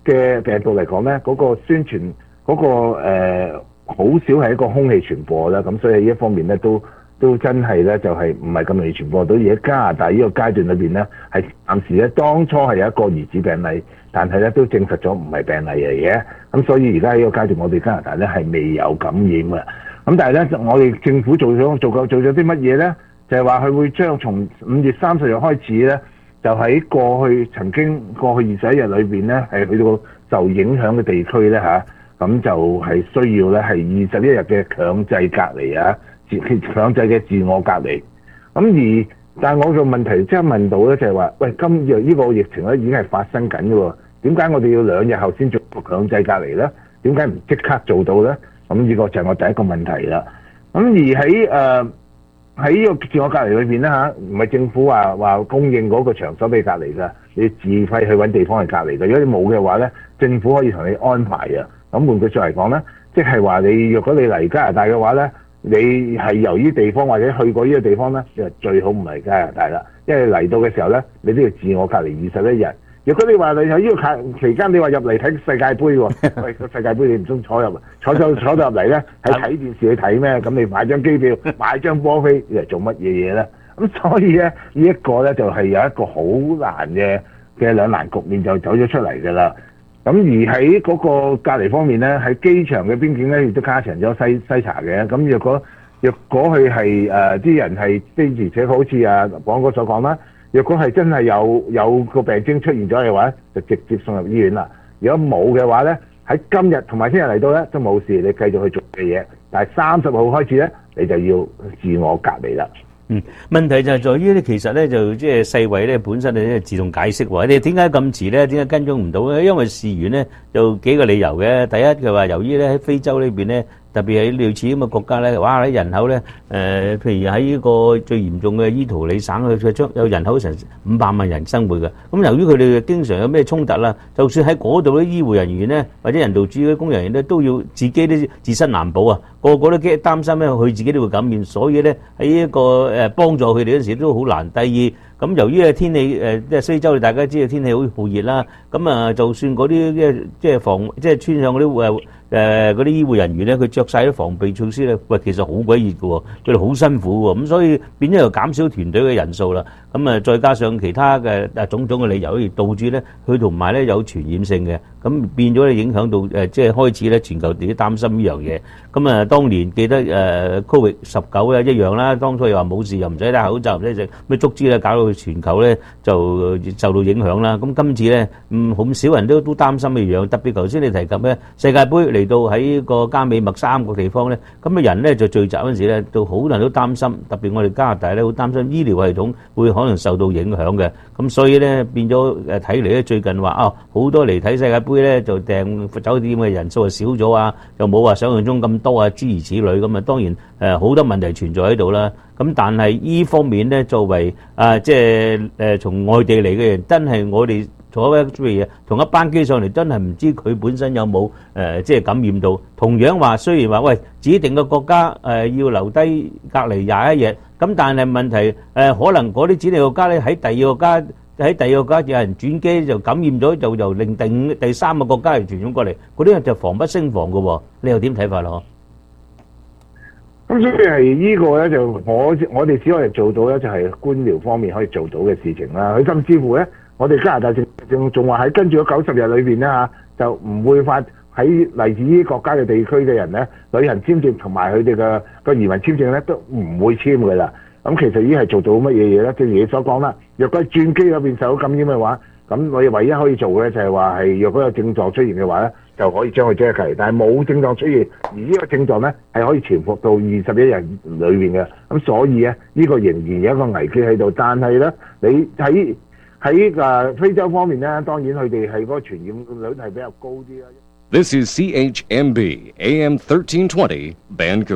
P: 嘅病毒嚟講咧，嗰、嗰個宣傳嗰、嗰個誒好、呃、少係一個空氣傳播啦，咁所以呢一方面咧都都真係咧就係唔係咁容易傳播到。而喺加拿大呢個階段裏邊咧，係暫時咧當初係有一個疑似病例，但係咧都證實咗唔係病例嚟嘅。咁所以而家呢個階段，我哋加拿大咧係未有感染嘅。咁但係咧，我哋政府做咗做夠做咗啲乜嘢咧？就係話佢會將從五月三十日開始咧，就喺過去曾經過去二十一日裏邊咧，係去到受影響嘅地區咧嚇，咁就係需要咧係二十一日嘅強制隔離啊，自強制嘅自我隔離。咁而但係我個問題即係問到咧，就係話，喂，今日呢個疫情咧已經係發生緊嘅喎，點解我哋要兩日後先做個強制隔離咧？點解唔即刻做到咧？咁呢個就係我第一個問題啦。咁而喺誒喺呢個自我隔離裏邊咧嚇，唔係政府話話供應嗰個場所俾隔離㗎，你自費去揾地方去隔離嘅。如果你冇嘅話咧，政府可以同你安排啊。咁換句説嚟講咧，即係話你若果你嚟加拿大嘅話咧，你係由於地方或者去過呢個地方咧，就最好唔嚟加拿大啦。因為嚟到嘅時候咧，你都要自我隔離二十一日。如果你話你喺呢個期間，你話入嚟睇世界盃喎，喂，個世界盃你唔中坐入坐坐坐到入嚟咧，係睇電視去睇咩？咁你買張機票、買張波飛嚟做乜嘢嘢咧？咁所以咧，呢一個咧就係有一個好難嘅嘅兩難局面就走咗出嚟㗎啦。咁而喺嗰個隔離方面咧，喺機場嘅邊境咧亦都加強咗篩篩查嘅。咁若果若果佢係誒啲人係即而且好似啊廣哥所講啦。若果係真係有有個病徵出現咗嘅話，就直接送入醫院啦。如果冇嘅話咧，喺今日同埋聽日嚟到咧都冇事，你繼續去做嘅嘢。但係三十號開始咧，你就要自我隔離啦。
O: 嗯，問題就係在於咧，其實咧就即係世衛咧本身咧自動解釋喎，你點解咁遲咧？點解跟蹤唔到咧？因為事源咧有幾個理由嘅。第一佢話由於咧喺非洲呢邊咧。特別喺類似咁嘅國家咧，哇！啲人口咧，誒、呃，譬如喺呢個最嚴重嘅伊圖里省，佢將有人口成五百萬人生活嘅。咁由於佢哋經常有咩衝突啦，就算喺嗰度啲醫護人員咧，或者人道主義嘅工人員咧，都要自己啲自身難保啊，個個都驚擔心咧，佢自己都會感染，所以咧喺一個誒幫助佢哋嗰時都好難。第二，咁由於誒天氣誒即係非洲，大家知道天氣好酷熱啦，咁啊，就算嗰啲即係即係防即係穿上嗰啲誒。誒嗰啲醫護人員咧，佢着晒啲防備措施咧，喂，其實好鬼熱嘅喎，佢哋好辛苦喎，咁所以變咗又減少團隊嘅人數啦。咁啊，再加上其他嘅誒種種嘅理由，而導致咧佢同埋咧有傳染性嘅，咁變咗咧影響到誒，即係開始咧全球自己擔心呢樣嘢。咁啊，當年記得誒 Covid 十九咧一樣啦，當初又話冇事，又唔使戴口罩，唔使食咩竹枝咧，搞到全球咧就受到影響啦。咁今次咧，嗯，好少人都都擔心嘅樣，特別頭先你提及咧世界盃嚟到喺個加美墨三個地方咧，咁嘅人咧就聚集嗰陣時咧，都好多人都擔心，特別我哋加拿大咧好擔心醫療系統會可能受到影響嘅，咁所以咧變咗誒睇嚟咧最近話啊好多嚟睇世界盃咧就訂酒店嘅人數啊少咗啊，又冇話想象中咁多啊，諸如此類咁啊，當然誒好多問題存在喺度啦。咁但係依方面咧，作為啊即係誒從外地嚟嘅人，真係我哋做一啲嘢，同一班機上嚟，真係唔知佢本身有冇誒即係感染到。同樣話，雖然話喂指定嘅國家誒要留低隔離廿一日，咁但係問題誒可能嗰啲指定國家咧喺第二個家喺第二個國家有人轉機就感染咗，就由另第第三個國家嚟傳咗過嚟，嗰啲人就防不勝防嘅喎。你又點睇法咯？
P: 咁所以係呢個咧就我我哋只可以做到咧就係官僚方面可以做到嘅事情啦。佢甚至乎咧，我哋加拿大政仲仲話喺跟住嗰九十日裏邊咧嚇，就唔會發喺嚟自呢啲國家嘅地區嘅人咧，旅行簽證同埋佢哋嘅個移民簽證咧都唔會簽嘅啦。咁其實已經係做到乜嘢嘢咧？正如你所講啦，若果係轉機嗰邊受到感染嘅話，咁我哋唯一可以做嘅就係話係若果有症狀出現嘅話咧，就可以將佢遮隔。但係冇症狀出現，而呢個症狀咧係可以潛伏到二十一日裏邊嘅。咁所以咧，呢個仍然有一個危機喺度。但係咧，你喺喺誒非洲方面咧，當然佢哋係嗰個傳染率係比較高啲啦。
R: This is C H M B A M thirteen twenty Vancouver。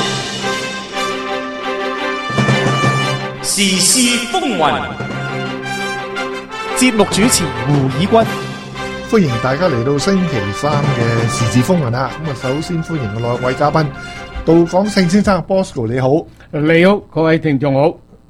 N: 時事風雲，
F: 節目主持胡以軍，
K: 歡迎大家嚟到星期三嘅時事風雲啦。咁啊，首先歡迎內位嘉賓，道港勝先生 Bosco， 你好，
S: 你好，各位聽眾好。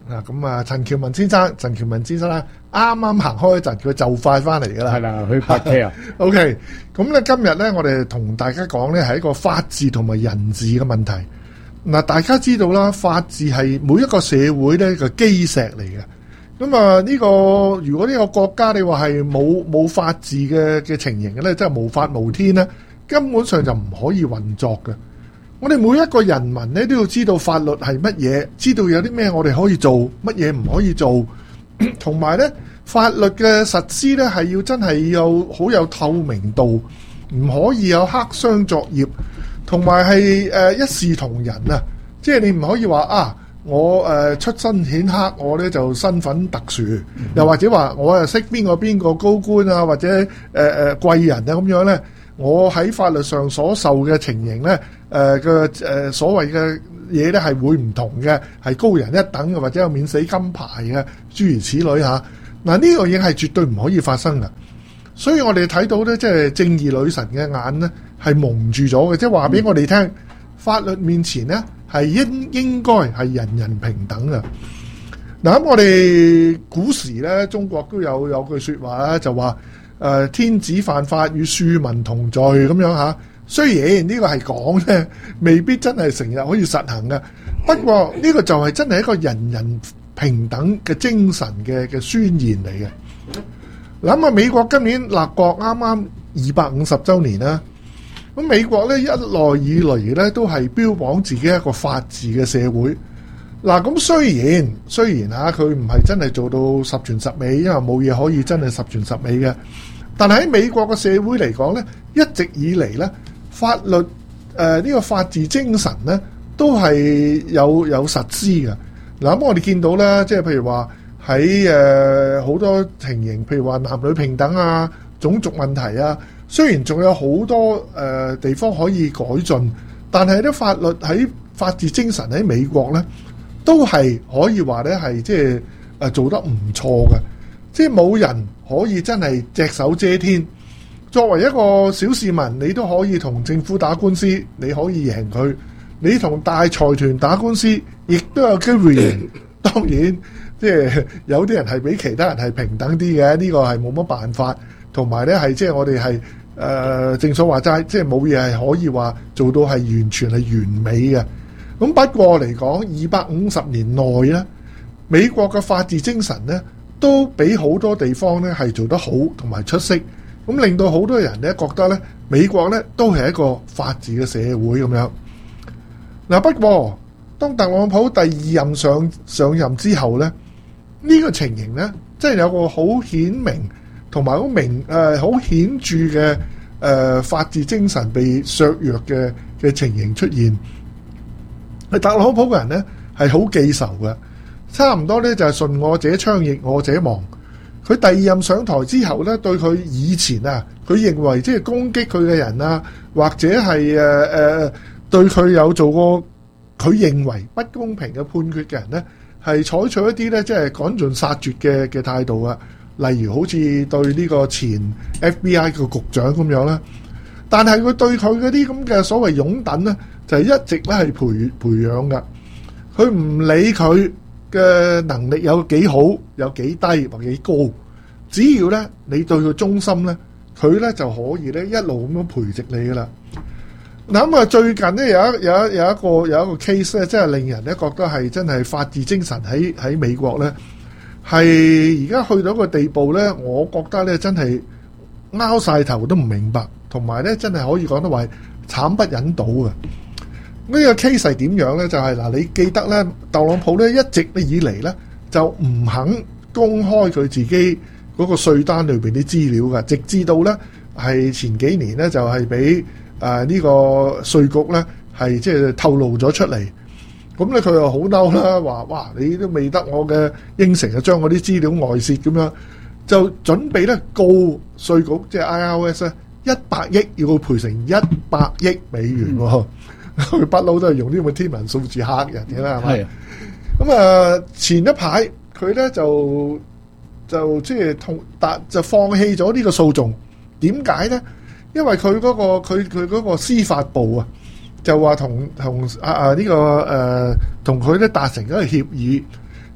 K: 啊，咁啊，陳喬文先生，陳喬文先生咧，啱啱行開一陣，佢就快翻嚟噶啦。
S: 係啦，去拍車啊。
K: OK， 咁咧今日咧，我哋同大家講咧係一個法治同埋人治嘅問題。嗱，大家知道啦，法治係每一個社會咧個基石嚟嘅。咁啊，呢個如果呢個國家你話係冇冇法治嘅嘅情形嘅咧，即係無法無天咧，根本上就唔可以運作嘅。我哋每一個人民咧都要知道法律係乜嘢，知道有啲咩我哋可以做，乜嘢唔可以做，同埋咧法律嘅實施咧係要真係有好有透明度，唔可以有黑箱作業，同埋係誒一視同仁啊！即係你唔可以話啊，我誒、呃、出身顯赫，我咧就身份特殊，嗯、又或者話我誒識邊個邊個高官啊，或者誒誒、呃、貴人啊咁樣咧。我喺法律上所受嘅情形咧，誒嘅誒所謂嘅嘢咧係會唔同嘅，係高人一等嘅，或者有免死金牌嘅，諸如此類嚇。嗱、啊、呢、這個嘢係絕對唔可以發生嘅，所以我哋睇到咧，即係正義女神嘅眼咧係蒙住咗嘅，即係話俾我哋聽，法律面前咧係應應該係人人平等嘅。嗱、啊、咁我哋古時咧，中國都有有句説話啦，就話。誒、呃、天子犯法與庶民同罪咁樣嚇，雖然呢個係講咧，未必真係成日可以實行嘅。不過呢個就係真係一個人人平等嘅精神嘅嘅宣言嚟嘅。諗下美國今年立國啱啱二百五十週年啦，咁美國咧一來以嚟咧都係標榜自己一個法治嘅社會。嗱，咁雖然雖然嚇佢唔係真係做到十全十美，因為冇嘢可以真係十全十美嘅。但係喺美國嘅社會嚟講咧，一直以嚟咧，法律誒呢、呃這個法治精神咧，都係有有實施嘅。嗱，咁我哋見到咧，即係譬如話喺誒好多情形，譬如話男女平等啊、種族問題啊，雖然仲有好多誒、呃、地方可以改進，但係咧法律喺法治精神喺美國咧，都係可以話咧係即係誒做得唔錯嘅，即係冇人可以真係隻手遮天。作為一個小市民，你都可以同政府打官司，你可以贏佢；你同大財團打官司，亦都有機會贏。當然，即係有啲人係比其他人係平等啲嘅，呢個係冇乜辦法。同埋咧係即係我哋係誒正所話齋，即係冇嘢係可以話做到係完全係完美嘅。咁不過嚟講，二百五十年內咧，美國嘅法治精神咧，都比好多地方咧係做得好同埋出色，咁令到好多人咧覺得咧，美國咧都係一個法治嘅社會咁樣。嗱，不過當特朗普第二任上上任之後咧，呢個情形咧，即係有個好顯明同埋好明誒好顯著嘅誒法治精神被削弱嘅嘅情形出現。特朗普個人咧係好記仇嘅，差唔多咧就係順我者昌，逆我者亡。佢第二任上台之後咧，對佢以前啊，佢認為即係攻擊佢嘅人啊，或者係誒誒對佢有做過佢認為不公平嘅判決嘅人咧，係採取一啲咧即係趕盡殺絕嘅嘅態度啊。例如好似對呢個前 F B I 嘅局長咁樣啦。但係佢對佢嗰啲咁嘅所謂擁躉咧，就係一直咧係培培養㗎。佢唔理佢嘅能力有幾好，有幾低或幾高，只要咧你對佢忠心咧，佢咧就可以咧一路咁樣培植你噶啦。嗱咁啊，最近咧有一有一有一個有一個 case 咧，即係令人咧覺得係真係法治精神喺喺美國咧，係而家去到一個地步咧，我覺得咧真係拗晒頭都唔明白，同埋咧真係可以講得話慘不忍睹嘅。呢個 case 係點樣咧？就係嗱，你記得咧，特朗普咧一直咧以嚟咧就唔肯公開佢自己嗰個稅單裏邊啲資料嘅，直至到咧係前幾年咧就係俾誒呢個稅局咧係即係透露咗出嚟。咁咧佢又好嬲啦，話哇你都未得我嘅應承，就將我啲資料外泄咁樣，就準備咧告稅局即係 I R S 咧一百億，要佢賠成一百億美元喎。佢不嬲都係用呢個天文數字嚇人嘅啦，係咪？咁啊，前一排佢咧就就即係同達就放棄咗呢個訴訟。點解咧？因為佢嗰個佢佢嗰個司法部啊，就話同同啊啊呢個誒同佢咧達成一個協議。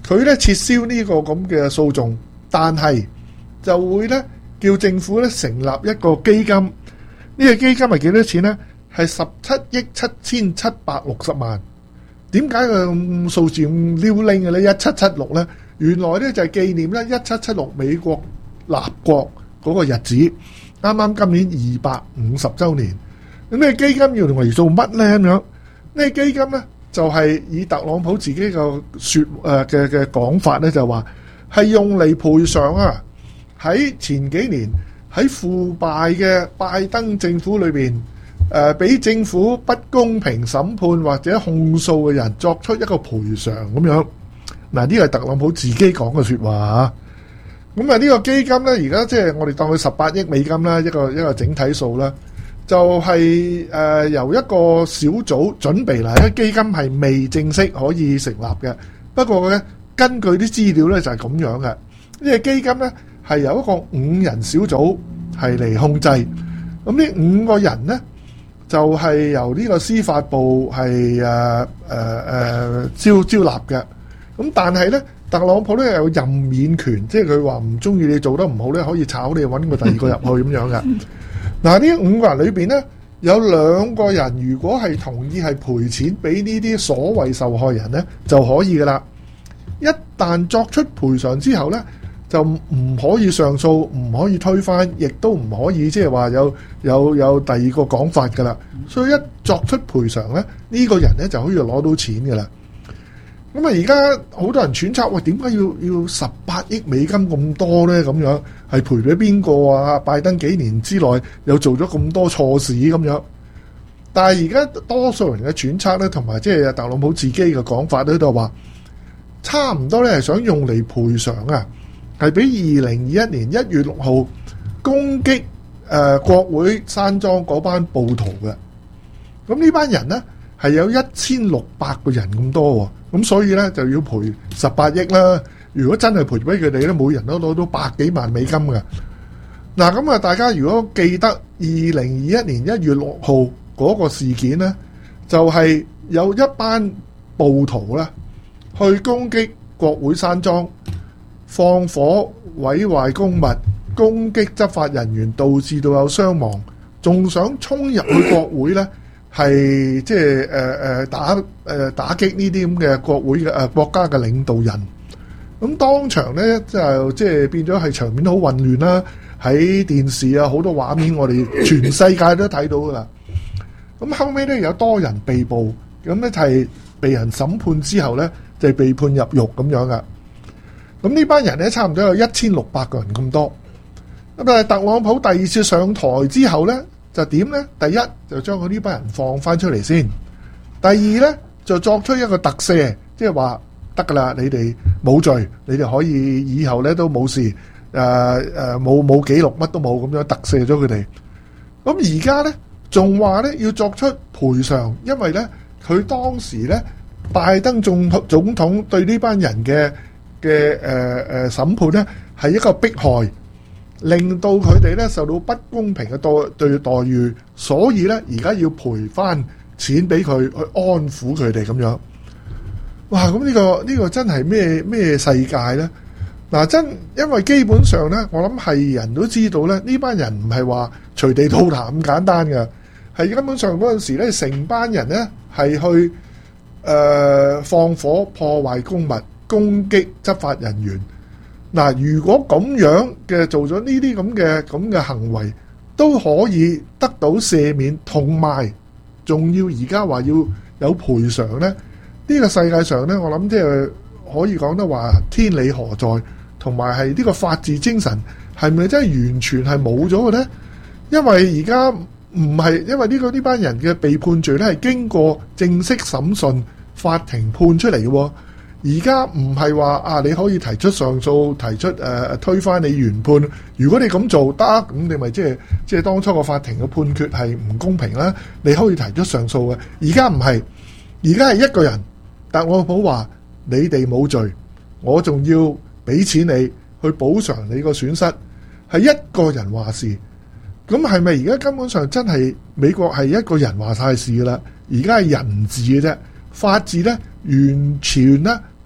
K: 佢咧撤銷呢個咁嘅訴訟，但係就會咧叫政府咧成立一個基金，呢、呢個基金係幾多錢呢？係十七億七千七百六十萬。點解佢數字咁溜拎嘅咧？一七七六咧，原來咧就係紀念咧一七七六美國立國嗰個日子，啱啱今年二百五十週年。咁呢個基金要用嚟做乜咧？咁樣呢個基金咧就係以特朗普自己嘅說誒嘅嘅講法咧，就話係用嚟賠償啊！喺前幾年喺腐敗嘅拜登政府裏邊，誒俾政府不公平審判或者控訴嘅人作出一個賠償咁樣。嗱，呢個係特朗普自己講嘅説話。咁啊，呢個基金咧，而家即係我哋當佢十八億美金啦，一個一個整體數啦。就係、是、誒、呃、由一個小組準備嚟，呢個基金係未正式可以成立嘅。不過咧，根據啲資料咧就係咁樣嘅。呢、這個基金咧係由一個五人小組係嚟控制。咁呢五個人咧就係、是、由呢個司法部係誒誒誒招招納嘅。咁但係咧，特朗普咧有任免權，即係佢話唔中意你做得唔好咧，可以炒你揾個第二個入去咁樣嘅。嗱，呢五個人裏邊咧，有兩個人如果係同意係賠錢俾呢啲所謂受害人咧，就可以噶啦。一旦作出賠償之後咧，就唔可以上訴，唔可以推翻，亦都唔可以即係話有有有第二個講法噶啦。所以一作出賠償咧，呢個人咧就可以攞到錢噶啦。咁啊，而家好多人揣測，喂，點解要要十八億美金咁多呢？咁樣係賠俾邊個啊？拜登幾年之內又做咗咁多錯事咁樣，但係而家多數人嘅揣測呢，同埋即係特朗普自己嘅講法呢，都話差唔多呢係想用嚟賠償啊，係俾二零二一年一月六號攻擊誒、呃、國會山莊嗰班暴徒嘅。咁呢班人呢，係有一千六百個人咁多喎。咁所以咧就要賠十八億啦。如果真係賠俾佢哋咧，每人都攞到百幾萬美金嘅。嗱，咁啊，大家如果記得二零二一年一月六號嗰個事件咧，就係有一班暴徒啦，去攻擊國會山莊，放火毀壞公物，攻擊執法人員，導致到有傷亡，仲想衝入去國會咧。係即係誒誒打誒、呃、打擊呢啲咁嘅國會嘅誒、呃、國家嘅領導人，咁當場咧就即係變咗係場面好混亂啦。喺電視啊好多畫面，我哋全世界都睇到噶啦。咁後尾咧有多人被捕，咁咧就係被人審判之後咧就係被判入獄咁樣噶。咁呢班人咧差唔多有一千六百個人咁多。咁啊，特朗普第二次上台之後咧。就點呢？第一就將佢呢班人放翻出嚟先。第二呢，就作出一個特赦，即係話得噶啦，你哋冇罪，你哋可以以後呢都冇事，誒誒冇冇記錄，乜都冇，咁樣特赦咗佢哋。咁而家呢，仲話呢要作出賠償，因為呢，佢當時呢，拜登總總統對呢班人嘅嘅誒誒審判呢係一個迫害。令到佢哋咧受到不公平嘅待對待遇，所以咧而家要賠翻錢俾佢去安撫佢哋咁樣。哇！咁呢個呢個真係咩咩世界咧？嗱，真因為基本上咧，我諗係人都知道咧，呢班人唔係話隨地吐痰咁簡單嘅，係根本上嗰陣時咧，成班人咧係去誒放火破壞公物，攻擊執法人員。嗱，如果咁樣嘅做咗呢啲咁嘅咁嘅行為，都可以得到赦免，同埋仲要而家話要有賠償呢？呢個世界上呢，我諗即係可以講得話天理何在，同埋係呢個法治精神係咪真係完全係冇咗嘅呢？因為而家唔係因為呢個呢班人嘅被判罪呢係經過正式審訊，法庭判出嚟嘅喎。而家唔係話啊，你可以提出上訴，提出誒、呃、推翻你原判。如果你咁做得，咁你咪即係即係當初個法庭嘅判決係唔公平啦。你可以提出上訴嘅。而家唔係，而家係一個人。特朗普話你哋冇罪，我仲要俾錢你去補償你個損失，係一個人話事。咁係咪而家根本上真係美國係一個人話晒事噶啦？而家係人治嘅啫，法治咧完全咧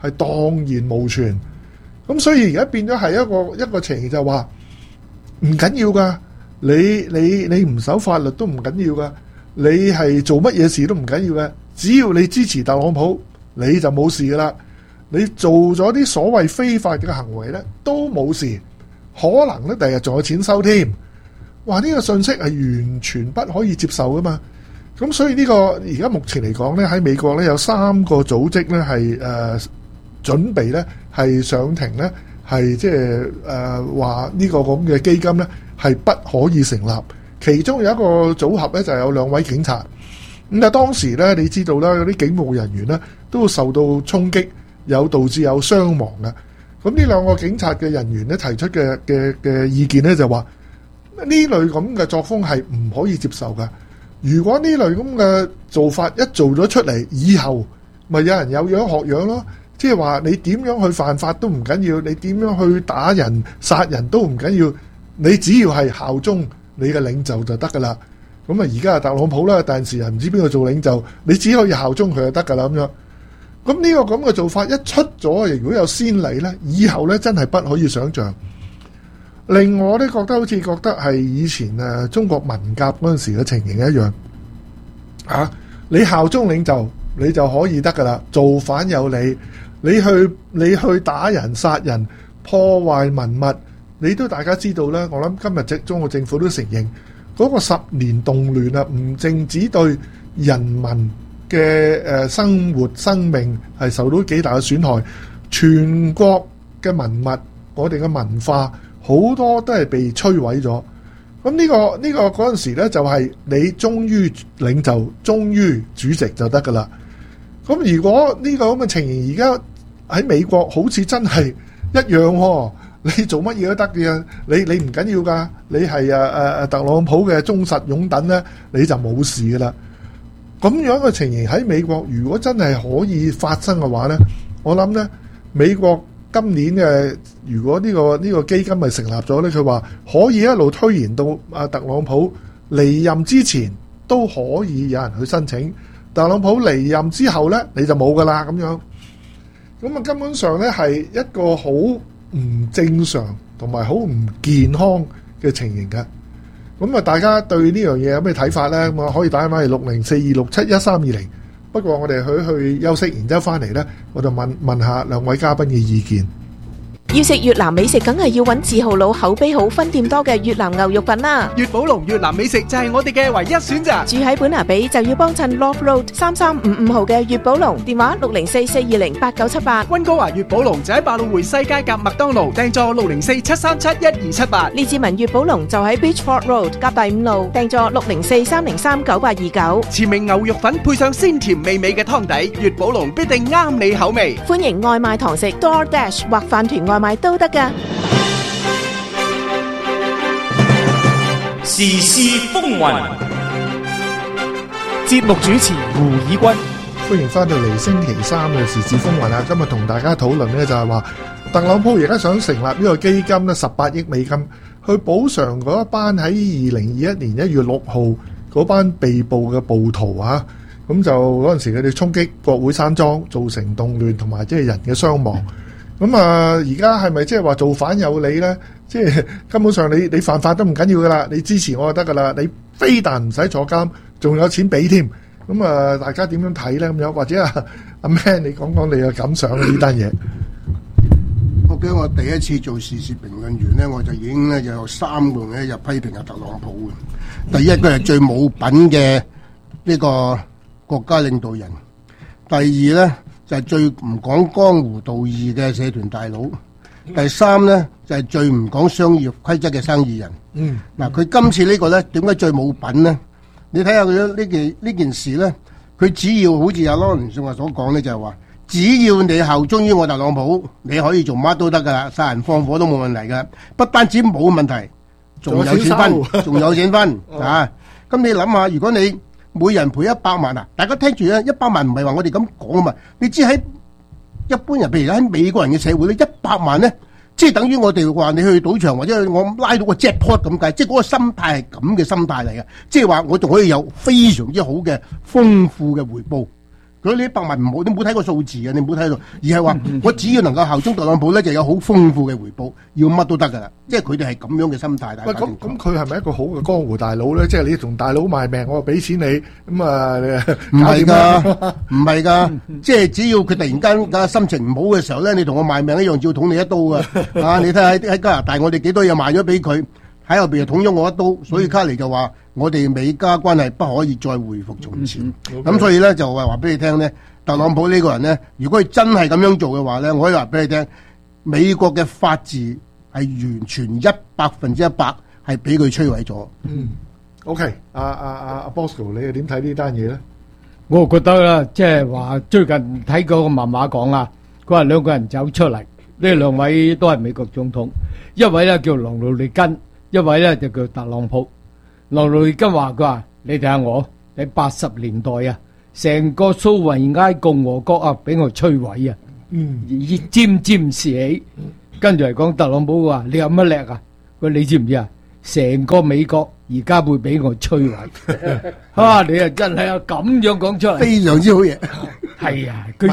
K: 係蕩然無存。咁所以而家變咗係一個一個情形就係話唔緊要噶，你你你唔守法律都唔緊要噶，你係做乜嘢事都唔緊要嘅，只要你支持特朗普，你就冇事噶啦。你做咗啲所謂非法嘅行為咧，都冇事，可能咧第日仲有錢收添。哇！呢個信息係完全不可以接受噶嘛。咁所以呢個而家目前嚟講咧，喺美國咧有三個組織咧係誒準備咧係上庭咧係即係誒話呢個咁嘅基金咧係不可以成立。其中有一個組合咧就有兩位警察。咁啊當時咧你知道啦，有啲警務人員咧都受到衝擊，有導致有傷亡嘅。咁呢兩個警察嘅人員咧提出嘅嘅嘅意見咧就話呢類咁嘅作風係唔可以接受㗎。如果呢類咁嘅做法一做咗出嚟，以後咪有人有樣學樣咯。即係話你點樣去犯法都唔緊要，你點樣去打人殺人都唔緊要，你只要係效忠你嘅領袖就得噶啦。咁啊而家係特朗普啦，但時人唔知邊個做領袖，你只可以效忠佢就得噶啦咁樣。咁呢個咁嘅做法一出咗，如果有先例呢，以後呢真係不可以想像。令我都覺得好似覺得係以前誒中國文革嗰陣時嘅情形一樣，啊！你效忠領袖你就可以得噶啦，造反有理，你去你去打人殺人破壞文物，你都大家知道啦。我諗今日即中國政府都承認嗰個十年動亂啊，唔淨止對人民嘅誒生活生命係受到幾大嘅損害，全國嘅文物，我哋嘅文化。好多都係被摧毀咗，咁呢個呢個嗰陣時咧就係你忠於領袖、忠於主席就得噶啦。咁如果呢個咁嘅情形而家喺美國好似真係一樣喎，你做乜嘢都得嘅，你你唔緊要噶，你係誒誒誒特朗普嘅忠實擁躉咧，你就冇事噶啦。咁樣嘅情形喺美國，如果真係可以發生嘅話咧，我諗咧美國。今年嘅如果呢個呢個基金咪成立咗咧，佢話可以一路推延到阿特朗普離任之前都可以有人去申請。特朗普離任之後咧，你就冇噶啦咁樣。咁啊根本上咧係一個好唔正常同埋好唔健康嘅情形嘅。咁啊大家對呢樣嘢有咩睇法咧？咁啊可以打返嚟六零四二六七一三二零。不過我哋去去休息，然之後翻嚟咧，我就問問下兩位嘉賓嘅意見。
S: 要食越南美食，梗係要揾字號佬口碑好、分店多嘅越南牛肉品啦。
B: 粵寶龍越南美食就係我哋嘅唯一選擇。
S: 住喺本拿比就要幫襯 Love Road 三三五五號嘅粵寶龍，電話六零四四二零八九七八。
B: 溫哥華粵寶龍就喺百老匯西街夾麥當勞，訂座六零四七三七一二七八。
S: 列治文粵寶龍就喺 Beachford Road 夾第五路，訂座六零四三零三九八二九。
B: 前明牛肉粉配上鮮甜美味嘅湯底，粵寶龍必定啱你口味。
S: 歡迎外賣堂食 DoorDash 或飯團外賣都得㗎。
N: 時事風雲，
F: 節目主持胡以軍，
K: 歡迎翻到嚟星期三嘅時事風雲啊！今日同大家討論呢就係話，特朗普而家想成立呢個基金咧，十八億美金去補償嗰一班喺二零二一年一月六號嗰班被捕嘅暴徒啊！咁就嗰陣時佢哋衝擊國會山莊，造成動亂同埋即係人嘅傷亡。咁啊，而家係咪即係話造反有理呢？即係根本上你你犯法都唔緊要噶啦，你支持我就得噶啦，你非但唔使坐監，仲有錢俾添。咁啊，大家點樣睇呢？咁樣或者啊，阿 Man 你講講你嘅感想呢單嘢。
T: 我記得我第一次做時事評論員呢，我就已經咧有三個人咧就批評阿特朗普嘅。第一，佢係最冇品嘅呢個國家領導人；第二呢，就係最唔講江湖道義嘅社團大佬；第三呢，就係最唔講商業規則嘅生意人。
K: 嗯，
T: 嗱，佢今次呢個呢，點解最冇品呢？你睇下佢呢件呢件事呢，佢只要好似阿羅倫遜話所講呢，就係話，只要你效忠於我特朗普，你可以做乜都得噶啦，殺人放火都冇問題噶。不單止冇問題，仲有錢分，仲有錢分啊！咁你諗下，如果你每人賠一百萬啊，大家聽住啊，一百萬唔係話我哋咁講啊嘛。你知喺一般人，譬如喺美國人嘅社會咧，一百萬咧，即係等於我哋話你去賭場或者我拉到個 jackpot 咁計，即係嗰個心態係咁嘅心態嚟嘅，即係話我仲可以有非常之好嘅豐富嘅回報。 佢呢一百萬唔好，你冇睇個數字啊，你冇睇到，而係話我只要能夠效忠特朗普咧，就有好豐富嘅回報，要乜都得噶啦。即係佢哋係咁樣嘅心態。
K: 喂，咁咁佢係咪一個好嘅江湖大佬咧？即係你同大佬賣命，我俾錢你，咁啊，
T: 唔係㗎，唔係㗎，即係只要佢突然間嘅心情唔好嘅時候咧，你同我賣命一樣，照捅你一刀㗎。啊，你睇下喺加拿大，我哋幾多嘢賣咗俾佢，喺後邊又捅咗我一刀，所以卡尼就話我哋美加關係不可以再回復從前。咁、嗯嗯、所以咧就係話俾你聽咧，特朗普呢個人咧，如果佢真係咁樣做嘅話咧，我可以話俾你聽，美國嘅法治係完全一百分之一百係俾佢摧毀咗。
K: 嗯 ，OK，阿阿阿阿 Bosco，你又點睇呢單嘢咧？
U: 我覺得啦，即係話最近睇嗰個漫畫講啊，佢話兩個人走出嚟，呢兩位都係美國總統，一位咧叫羅努利根，一位咧就叫特朗普。羅努利根話佢話：你睇下我喺八十年代啊，成個蘇維埃共和國啊，俾我摧毀啊，
K: 嗯，
U: 沾沾是喜。跟住嚟講，特朗普話：你有乜叻啊？佢你知唔知啊？成個美國而家會俾我摧毀。啊！你啊真係啊咁樣講出嚟，
T: 非常之好嘢。
U: 係啊，佢。